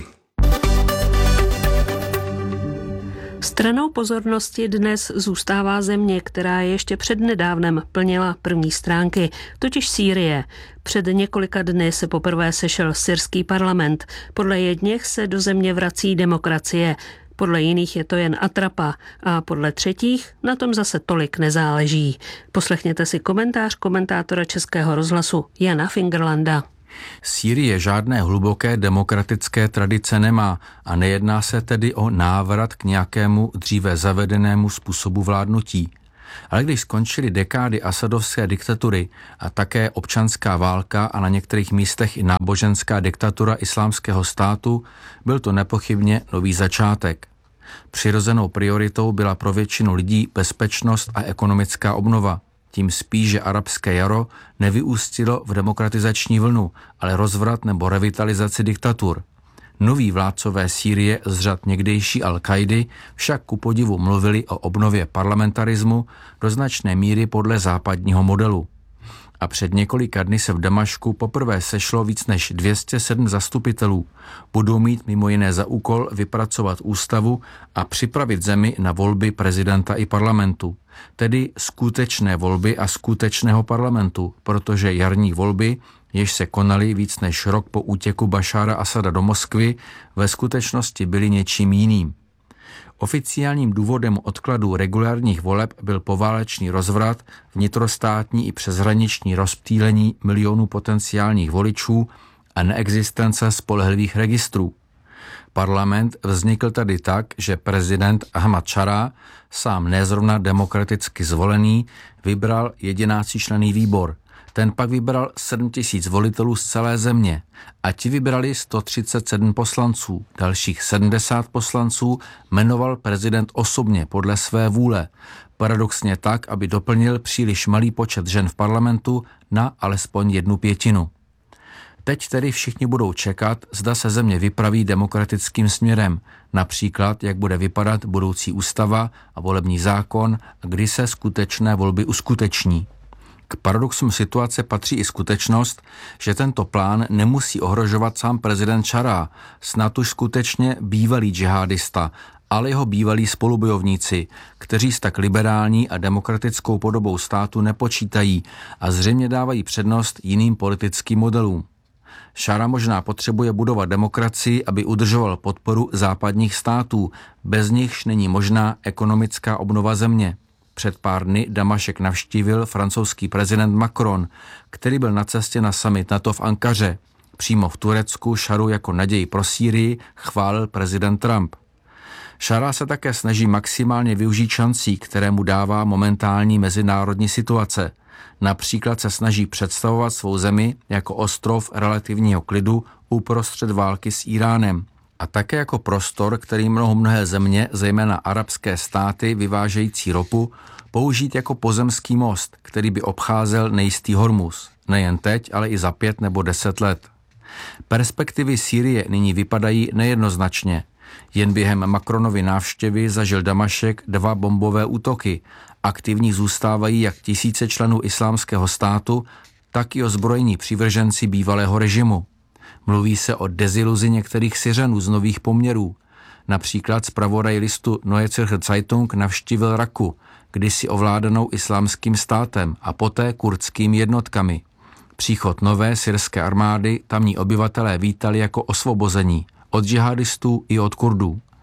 Stranou pozornosti dnes zůstává země, která ještě přednedávnem plnila první stránky, totiž Sýrie. Před několika dny se poprvé sešel syrský parlament. Podle jedněch se do země vrací demokracie, podle jiných je to jen atrapa a podle třetích na tom zase tolik nezáleží. Poslechněte si komentář komentátora Českého rozhlasu Jana Fingerlanda. Sýrie žádné hluboké demokratické tradice nemá a nejedná se tedy o návrat k nějakému dříve zavedenému způsobu vládnutí. Ale když skončily dekády asadovské diktatury a také občanská válka a na některých místech i náboženská diktatura islámského státu, byl to nepochybně nový začátek. Přirozenou prioritou byla pro většinu lidí bezpečnost a ekonomická obnova. Tím spíš, že arabské jaro nevyústilo v demokratizační vlnu, ale rozvrat nebo revitalizaci diktatur. Noví vládcové Sýrie z řad někdejší Al-Kaidy však ku podivu mluvili o obnově parlamentarismu do značné míry podle západního modelu. A před několika dny se v Damašku poprvé sešlo víc než 207 zastupitelů. Budou mít mimo jiné za úkol vypracovat ústavu a připravit zemi na volby prezidenta i parlamentu. Tedy skutečné volby a skutečného parlamentu, protože jarní volby, jež se konaly víc než rok po útěku Bašára Asada do Moskvy, ve skutečnosti byly něčím jiným. Oficiálním důvodem odkladu regulárních voleb byl poválečný rozvrat, vnitrostátní i přeshraniční rozptýlení milionů potenciálních voličů a neexistence spolehlivých registrů. Parlament vznikl tady tak, že prezident Ahmad Šará, sám nezrovna demokraticky zvolený, vybral 11členný výbor. Ten pak vybral 7 000 volitelů z celé země a ti vybrali 137 poslanců. Dalších 70 poslanců jmenoval prezident osobně podle své vůle. Paradoxně tak, aby doplnil příliš malý počet žen v parlamentu na alespoň 1/5. Teď tedy všichni budou čekat, zda se země vypraví demokratickým směrem, například jak bude vypadat budoucí ústava a volební zákon a kdy se skutečné volby uskuteční. K paradoxům situace patří i skutečnost, že tento plán nemusí ohrožovat sám prezident Šará, snad už skutečně bývalý džihadista, ale jeho bývalí spolubojovníci, kteří s tak liberální a demokratickou podobou státu nepočítají a zřejmě dávají přednost jiným politickým modelům. Šara možná potřebuje budovat demokracii, aby udržoval podporu západních států, bez nichž není možná ekonomická obnova země. Před pár dny Damašek navštívil francouzský prezident Macron, který byl na cestě na summit NATO v Ankaře. Přímo v Turecku Šaru jako naději pro Sýrii chválil prezident Trump. Šara se také snaží maximálně využít šancí, které mu dává momentální mezinárodní situace. Například se snaží představovat svou zemi jako ostrov relativního klidu uprostřed války s Iránem. A také jako prostor, který mnohé země, zejména arabské státy vyvážející ropu, použít jako pozemský most, který by obcházel nejistý Hormuz. Nejen teď, ale i za 5 nebo 10 let. Perspektivy Sýrie nyní vypadají nejednoznačně. Jen během Macronovy návštěvy zažil Damašek 2 bombové útoky. Aktivní zůstávají jak tisíce členů islámského státu, tak i ozbrojení přívrženci bývalého režimu. Mluví se o deziluzi některých Syřanů z nových poměrů. Například zpravodaj listu Neue Zürcher Zeitung navštívil Raku, kdysi ovládanou islámským státem a poté kurdskými jednotkami. Příchod nové syrské armády tamní obyvatelé vítali jako osvobození od džihadistů i od Kurdů.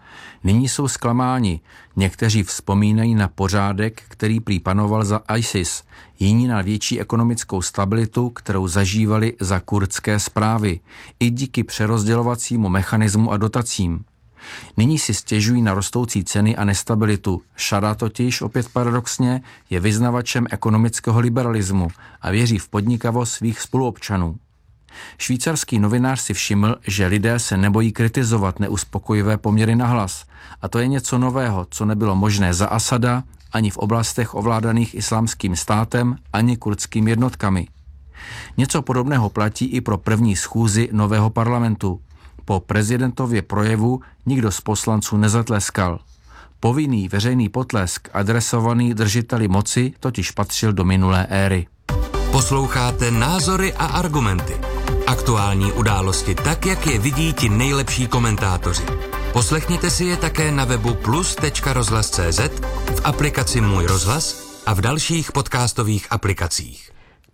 Nyní jsou zklamáni. Někteří vzpomínají na pořádek, který prý panoval za ISIS, jiní na větší ekonomickou stabilitu, kterou zažívali za kurdské správy, i díky přerozdělovacímu mechanismu a dotacím. Nyní si stěžují na rostoucí ceny a nestabilitu. Šara totiž, opět paradoxně, je vyznavačem ekonomického liberalismu a věří v podnikavost svých spoluobčanů. Švýcarský novinář si všiml, že lidé se nebojí kritizovat neuspokojivé poměry na hlas. A to je něco nového, co nebylo možné za Asada, ani v oblastech ovládaných islámským státem, ani kurdskými jednotkami. Něco podobného platí i pro první schůzi nového parlamentu. Po prezidentově projevu nikdo z poslanců nezatleskal. Povinný veřejný potlesk adresovaný držiteli moci totiž patřil do minulé éry. Posloucháte Názory a argumenty. Aktuální události tak, jak je vidí ti nejlepší komentátoři. Poslechněte si je také na webu plus.rozhlas.cz, v aplikaci Můj rozhlas a v dalších podcastových aplikacích.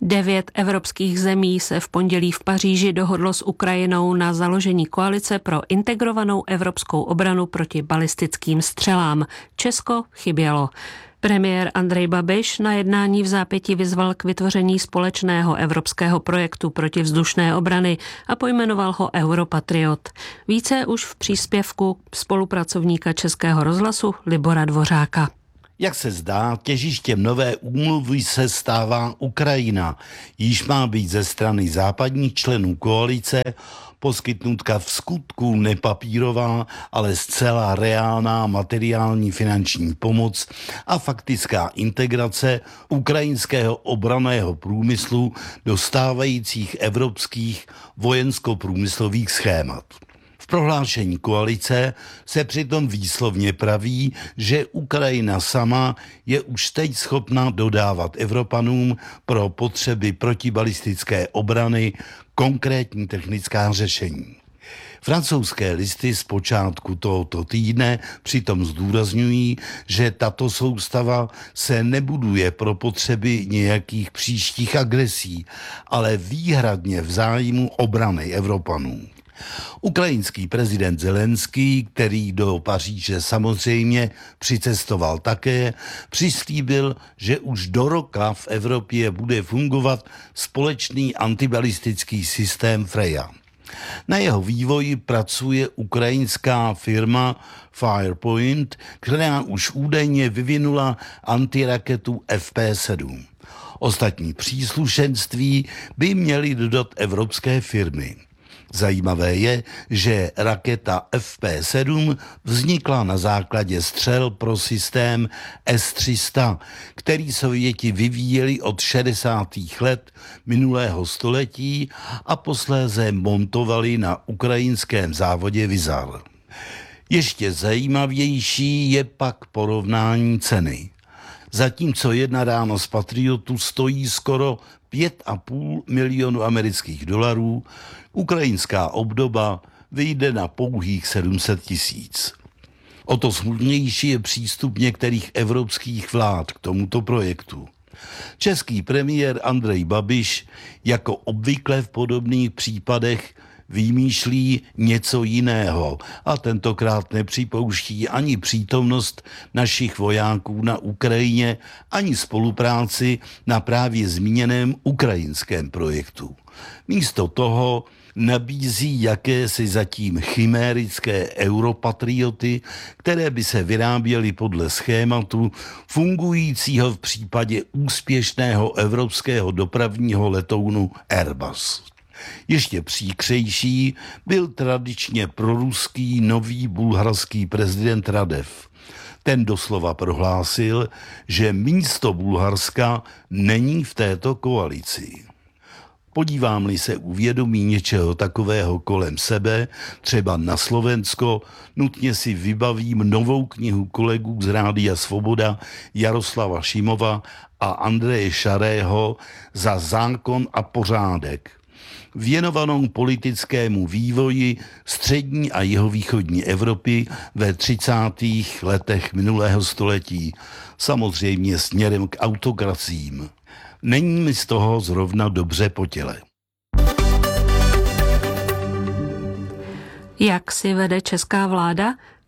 9 evropských zemí se v pondělí v Paříži dohodlo s Ukrajinou na založení koalice pro integrovanou evropskou obranu proti balistickým střelám. Česko chybělo. Premiér Andrej Babiš na jednání v zápětí vyzval k vytvoření společného evropského projektu protivzdušné obrany a pojmenoval ho Europatriot. Více už v příspěvku spolupracovníka Českého rozhlasu Libora Dvořáka. Jak se zdá, těžištěm nové úmluvy se stává Ukrajina. Již má být ze strany západních členů koalice poskytnuta v skutku nepapírová, ale zcela reálná materiální finanční pomoc a faktická integrace ukrajinského obranného průmyslu do stávajících evropských vojensko-průmyslových schémat. V prohlášení koalice se přitom výslovně praví, že Ukrajina sama je už teď schopna dodávat Evropanům pro potřeby protibalistické obrany konkrétní technická řešení. Francouzské listy z počátku tohoto týdne přitom zdůrazňují, že tato soustava se nebuduje pro potřeby nějakých příštích agresí, ale výhradně v zájmu obrany Evropanů. Ukrajinský prezident Zelenský, který do Paříže samozřejmě přicestoval také, přislíbil, že už do roka v Evropě bude fungovat společný antibalistický systém Freya. Na jeho vývoji pracuje ukrajinská firma Firepoint, která už údajně vyvinula antiraketu FP7. Ostatní příslušenství by měly dodat evropské firmy. Zajímavé je, že raketa FP7 vznikla na základě střel pro systém S-300, který Sověti vyvíjeli od 60. let minulého století a posléze montovali na ukrajinském závodě Vizar. Ještě zajímavější je pak porovnání ceny. Zatímco jedna rána z Patriotu stojí skoro 5,5 milionu amerických dolarů, ukrajinská obdoba vyjde na pouhých 700 000. O to smutnější je přístup některých evropských vlád k tomuto projektu. Český premiér Andrej Babiš, jako obvykle v podobných případech, vymýšlí něco jiného a tentokrát nepřipouští ani přítomnost našich vojáků na Ukrajině, ani spolupráci na právě zmíněném ukrajinském projektu. Místo toho nabízí jakési zatím chimérické europatrioty, které by se vyráběly podle schématu fungujícího v případě úspěšného evropského dopravního letounu Airbus. Ještě příkřejší byl tradičně proruský nový bulharský prezident Radev. Ten doslova prohlásil, že místo Bulharska není v této koalici. Podívám-li se uvědomí něčeho takového kolem sebe, třeba na Slovensko, nutně si vybavím novou knihu kolegů z Rádia Svoboda Jaroslava Šimova a Andreje Šarého Za zákon a pořádek, věnovanou politickému vývoji střední a jihovýchodní Evropy ve 30. letech minulého století, samozřejmě směrem k autokracím. Není mi z toho zrovna dobře po těle. Jak si vede česká vláda?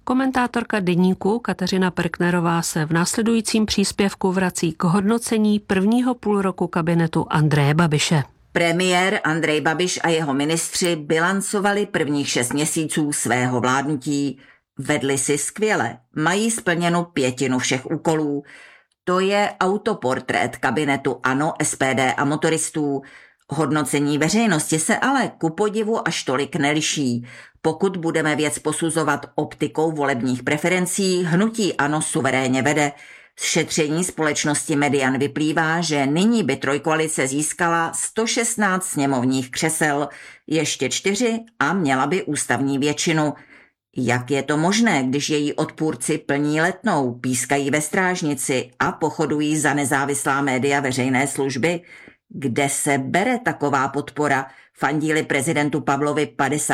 Komentátorka Deníku Kateřina Perknerová se v následujícím příspěvku vrací k hodnocení prvního půlroku kabinetu Andreje Babiše. Premiér Andrej Babiš a jeho ministři bilancovali prvních 6 měsíců svého vládnutí. Vedli si skvěle, mají splněnu 1/5 všech úkolů. To je autoportrét kabinetu ANO, SPD a motoristů. Hodnocení veřejnosti se ale ku podivu až tolik neliší. Pokud budeme věc posuzovat optikou volebních preferencí, hnutí ANO suverénně vede. Z šetření společnosti Median vyplývá, že nyní by trojkoalice získala 116 sněmovních křesel, ještě 4 a měla by ústavní většinu. Jak je to možné, když její odpůrci plní Letnou, pískají ve Strážnici a pochodují za nezávislá média veřejné služby? Kde se bere taková podpora? Fandí-li prezidentu Pavlovi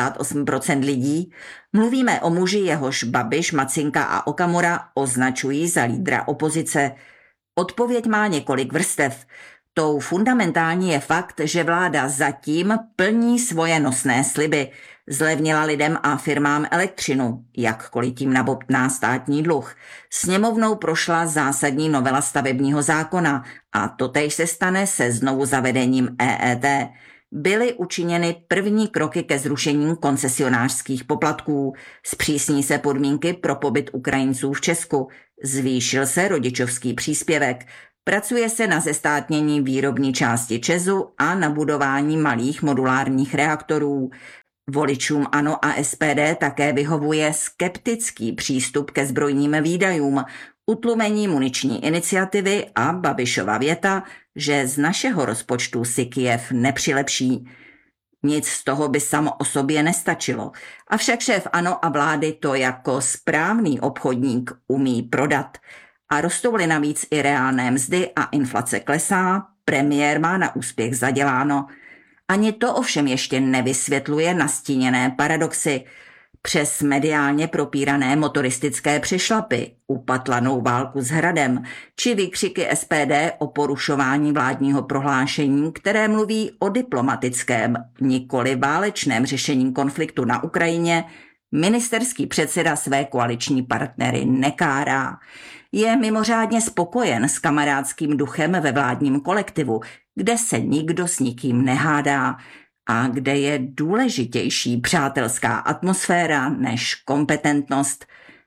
58% lidí? Mluvíme o muži, jehož Babiš, Macinka a Okamura označují za lídra opozice. Odpověď má několik vrstev. Tou fundamentální je fakt, že vláda zatím plní svoje nosné sliby. Zlevnila lidem a firmám elektřinu, jakkoliv tím nabobtná státní dluh. Sněmovnou prošla zásadní novela stavebního zákona a totéž se stane se znovu zavedením EET. Byly učiněny první kroky ke zrušení koncesionářských poplatků. Zpřísní se podmínky pro pobyt Ukrajinců v Česku. Zvýšil se rodičovský příspěvek. Pracuje se na zestátnění výrobní části ČEZu a na budování malých modulárních reaktorů. Voličům ANO a SPD také vyhovuje skeptický přístup ke zbrojním výdajům, utlumení muniční iniciativy a Babišova věta, že z našeho rozpočtu si Kyjev nepřilepší. Nic z toho by samo o sobě nestačilo, avšak šéf ANO a vlády to jako správný obchodník umí prodat. A rostou-li navíc i reálné mzdy a inflace klesá, premiér má na úspěch zaděláno. Ani to ovšem ještě nevysvětluje nastíněné paradoxy. Přes mediálně propírané motoristické přešlapy, upatlanou válku s Hradem, či výkřiky SPD o porušování vládního prohlášení, které mluví o diplomatickém, nikoli válečném řešení konfliktu na Ukrajině, ministerský předseda své koaliční partnery nekárá. Je mimořádně spokojen s kamarádským duchem ve vládním kolektivu, kde se nikdo s nikým nehádá a kde je důležitější přátelská atmosféra než kompetentnost.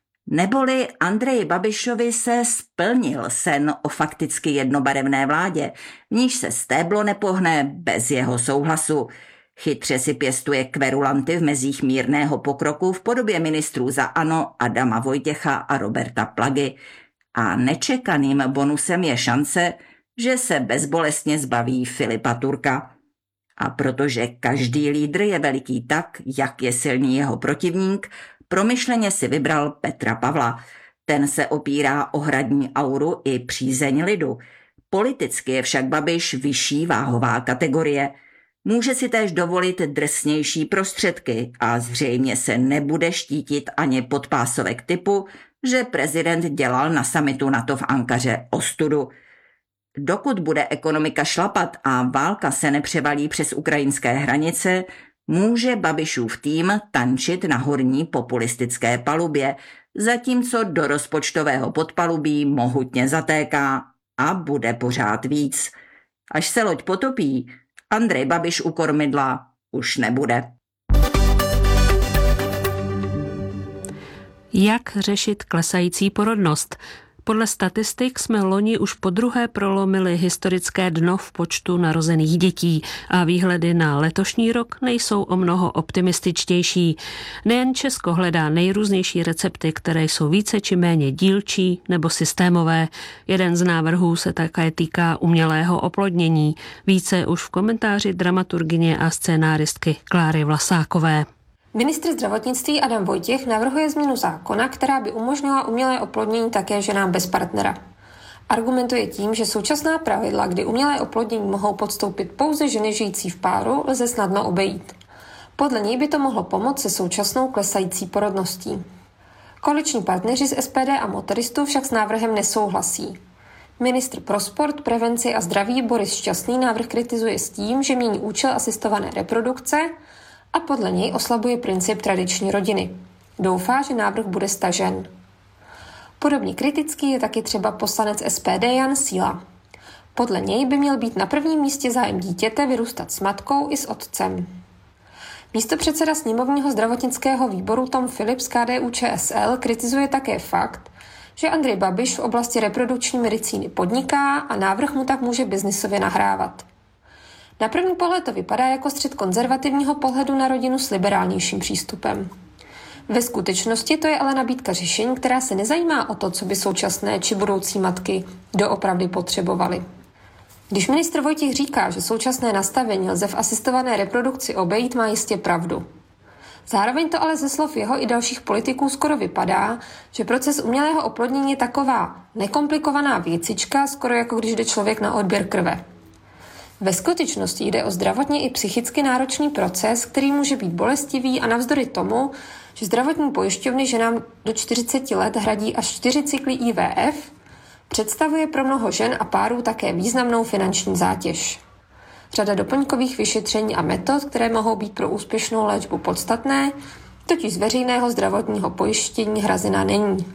Neboli Andreji Babišovi se splnil sen o fakticky jednobarevné vládě, v níž se stéblo nepohne bez jeho souhlasu. Chytře si pěstuje kverulanty v mezích mírného pokroku v podobě ministrů za ANO Adama Vojtěcha a Roberta Plagy. A nečekaným bonusem je šance, že se bezbolestně zbaví Filipa Turka. A protože každý lídr je veliký tak, jak je silný jeho protivník, promyšleně si vybral Petra Pavla. Ten se opírá o hradní auru i přízeň lidu. Politicky je však Babiš vyšší váhová kategorie. Může si též dovolit drsnější prostředky a zřejmě se nebude štítit ani podpásovek typu, že prezident dělal na summitu NATO v Ankaře ostudu. Dokud bude ekonomika šlapat a válka se nepřevalí přes ukrajinské hranice, může Babišův tým tančit na horní populistické palubě, zatímco do rozpočtového podpalubí mohutně zatéká a bude pořád víc. Až se loď potopí, Andrej Babiš u kormidla už nebude. Jak řešit klesající porodnost? Podle statistik jsme loni už podruhé prolomili historické dno v počtu narozených dětí a výhledy na letošní rok nejsou o mnoho optimističtější. Nejen Česko hledá nejrůznější recepty, které jsou více či méně dílčí nebo systémové. Jeden z návrhů se také týká umělého oplodnění. Více už v komentáři dramaturgyně a scénáristky Kláry Vlasákové. Ministr zdravotnictví Adam Vojtěch navrhuje změnu zákona, která by umožnila umělé oplodnění také ženám bez partnera. Argumentuje tím, že současná pravidla, kdy umělé oplodnění mohou podstoupit pouze ženy žijící v páru, lze snadno obejít. Podle něj by to mohlo pomoct se současnou klesající porodností. Koaliční partneři z SPD a motoristů však s návrhem nesouhlasí. Ministr pro sport, prevenci a zdraví Boris Šťastný návrh kritizuje s tím, že mění účel asistované reprodukce a podle něj oslabuje princip tradiční rodiny. Doufá, že návrh bude stažen. Podobně kritický je taky třeba poslanec SPD Jan Síla. Podle něj by měl být na prvním místě zájem dítěte vyrůstat s matkou i s otcem. Místopředseda sněmovního zdravotnického výboru Tom Philip z KDU-ČSL kritizuje také fakt, že Andrej Babiš v oblasti reprodukční medicíny podniká a návrh mu tak může biznisově nahrávat. Na první pohled to vypadá jako střet konzervativního pohledu na rodinu s liberálnějším přístupem. Ve skutečnosti to je ale nabídka řešení, která se nezajímá o to, co by současné či budoucí matky doopravdy potřebovaly. Když ministr Vojtěch říká, že současné nastavení lze v asistované reprodukci obejít, má jistě pravdu. Zároveň to ale ze slov jeho i dalších politiků skoro vypadá, že proces umělého oplodnění je taková nekomplikovaná věcička, skoro jako když jde člověk na odběr krve. Ve skutečnosti jde o zdravotně i psychicky náročný proces, který může být bolestivý a navzdory tomu, že zdravotní pojišťovny ženám do 40 let hradí až 4 cykly IVF, představuje pro mnoho žen a párů také významnou finanční zátěž. Řada doplňkových vyšetření a metod, které mohou být pro úspěšnou léčbu podstatné, totiž z veřejného zdravotního pojištění hrazena není.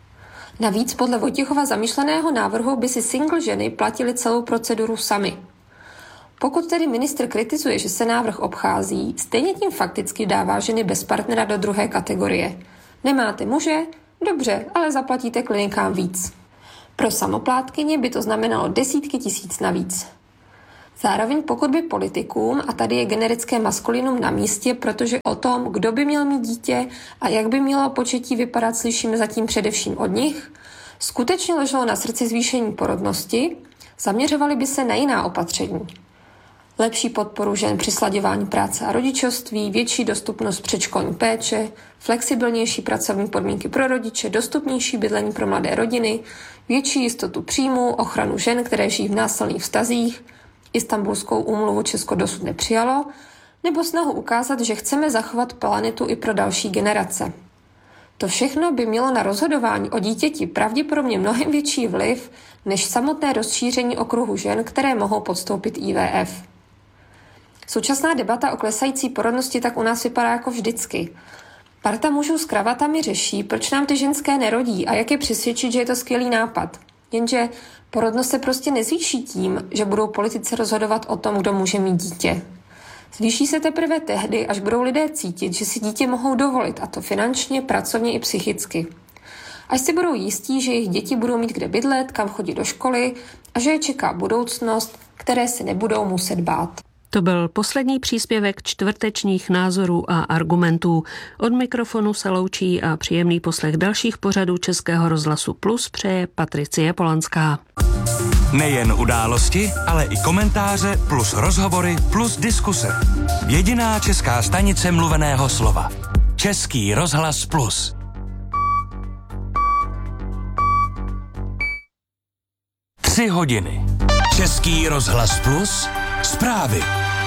Navíc podle Vojtěchova zamýšleného návrhu by si single ženy platily celou proceduru samy. Pokud tedy ministr kritizuje, že se návrh obchází, stejně tím fakticky dává ženy bez partnera do druhé kategorie. Nemáte muže? Dobře, ale zaplatíte klinikám víc. Pro samoplátkyně by to znamenalo desítky tisíc navíc. Zároveň pokud by politikům, a tady je generické maskulinum na místě, protože o tom, kdo by měl mít dítě a jak by mělo početí vypadat, slyšíme zatím především od nich, skutečně leželo na srdci zvýšení porodnosti, zaměřovali by se na jiná opatření. Lepší podporu žen při slaďování práce a rodičovství, větší dostupnost předškolní péče, flexibilnější pracovní podmínky pro rodiče, dostupnější bydlení pro mladé rodiny, větší jistotu příjmu, ochranu žen, které žijí v násilných vztazích, Istanbulskou úmluvu Česko dosud nepřijalo, nebo snahu ukázat, že chceme zachovat planetu i pro další generace. To všechno by mělo na rozhodování o dítěti pravděpodobně mnohem větší vliv než samotné rozšíření okruhu žen, které mohou podstoupit IVF. Současná debata o klesající porodnosti tak u nás vypadá jako vždycky. Parta mužů s kravatami řeší, proč nám ty ženské nerodí a jak je přesvědčit, že je to skvělý nápad. Jenže porodnost se prostě nezvýší tím, že budou politici rozhodovat o tom, kdo může mít dítě. Zvýší se teprve tehdy, až budou lidé cítit, že si dítě mohou dovolit, a to finančně, pracovně i psychicky. Až si budou jistí, že jejich děti budou mít kde bydlet, kam chodit do školy a že je čeká budoucnost, které se nebudou muset bát. To byl poslední příspěvek čtvrtečních názorů a argumentů. Od mikrofonu se loučí a příjemný poslech dalších pořadů Českého rozhlasu Plus přeje Patricie Polanská. Nejen události, ale i komentáře plus rozhovory plus diskuse. Jediná česká stanice mluveného slova. Český rozhlas Plus. Tři hodiny. Český rozhlas Plus. Zprávy.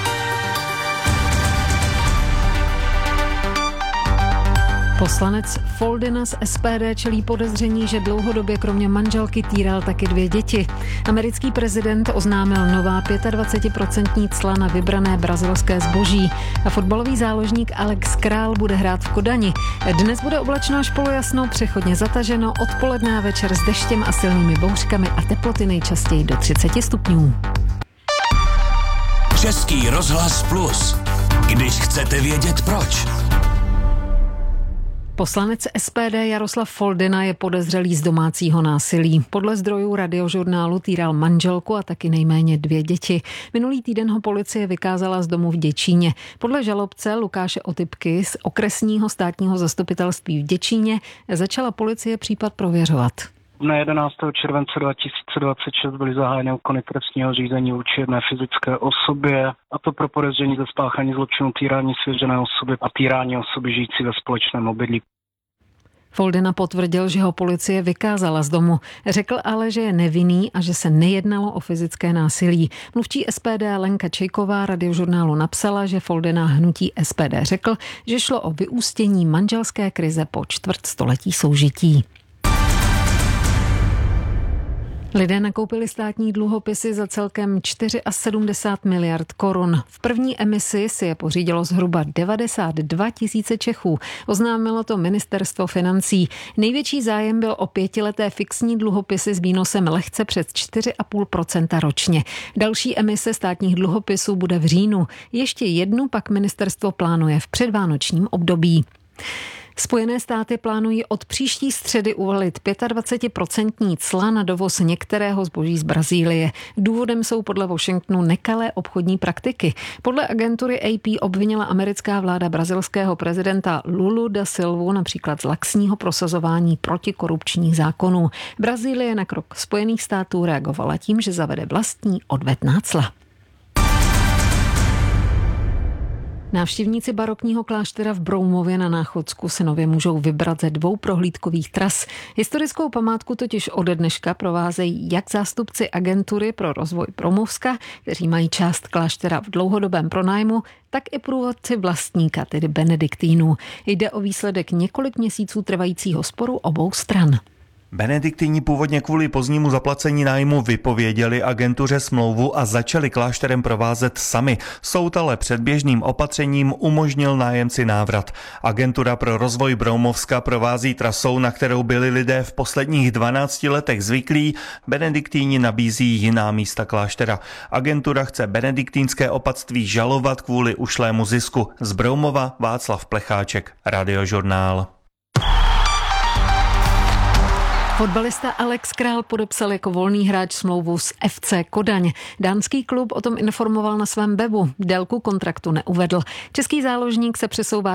Poslanec Foldyna z SPD čelí podezření, že dlouhodobě kromě manželky týral taky 2 děti. Americký prezident oznámil nová 25% cla na vybrané brazilské zboží. A fotbalový záložník Alex Král bude hrát v Kodani. Dnes bude oblačno až polojasno, přechodně zataženo, odpoledne a večer s deštěm a silnými bouřkami a teploty nejčastěji do 30 stupňů. Český rozhlas Plus. Když chcete vědět proč. Poslanec SPD Jaroslav Foldyna je podezřelý z domácího násilí. Podle zdrojů Radiožurnálu týral manželku a taky nejméně 2 děti. Minulý týden ho policie vykázala z domu v Děčíně. Podle žalobce Lukáše Otypky z okresního státního zastupitelství v Děčíně začala policie případ prověřovat. Dne 11. července 2026 byly zahájeny úkony trestního řízení vůči jedné fyzické osobě, a to pro podezření ze spáchání zločinu týrání svěřené osoby a týrání osoby žijící ve společném obydlí. Foldyna potvrdil, že ho policie vykázala z domu. Řekl ale, že je nevinný a že se nejednalo o fyzické násilí. Mluvčí SPD Lenka Čejková Radiožurnálu napsala, že Foldyna hnutí SPD řekl, že šlo o vyústění manželské krize po čtvrtstoletí soužití. Lidé nakoupili státní dluhopisy za celkem 74 miliard korun. V první emisi si je pořídilo zhruba 92 tisíce Čechů. Oznámilo to ministerstvo financí. Největší zájem byl o 5leté fixní dluhopisy s výnosem lehce přes 4,5% ročně. Další emise státních dluhopisů bude v říjnu. Ještě jednu pak ministerstvo plánuje v předvánočním období. Spojené státy plánují od příští středy uvalit 25% cla na dovoz některého zboží z Brazílie. Důvodem jsou podle Washingtonu nekalé obchodní praktiky. Podle agentury AP obvinila americká vláda brazilského prezidenta Lulu da Silvu například z laxního prosazování protikorupčních zákonů. Brazílie na krok Spojených států reagovala tím, že zavede vlastní odvetná cla. Návštěvníci barokního kláštera v Broumově na Náchodsku se nově můžou vybrat ze 2 prohlídkových tras. Historickou památku totiž ode dneška provázejí jak zástupci agentury pro rozvoj Broumovska, kteří mají část kláštera v dlouhodobém pronájmu, tak i průvodci vlastníka, tedy benediktínů. Jde o výsledek několik měsíců trvajícího sporu obou stran. Benediktíni původně kvůli pozdnímu zaplacení nájmu vypověděli agentuře smlouvu a začali klášterem provázet sami. Soud ale předběžným opatřením umožnil nájemci návrat. Agentura pro rozvoj Broumovska provází trasou, na kterou byli lidé v posledních 12 letech zvyklí. Benediktíni nabízí jiná místa kláštera. Agentura chce benediktínské opatství žalovat kvůli ušlému zisku. Z Broumova Václav Plecháček, Radiožurnál. Fotbalista Alex Král podepsal jako volný hráč smlouvu s FC Kodaň. Dánský klub o tom informoval na svém webu. Délku kontraktu neuvedl. Český záložník se přesouvá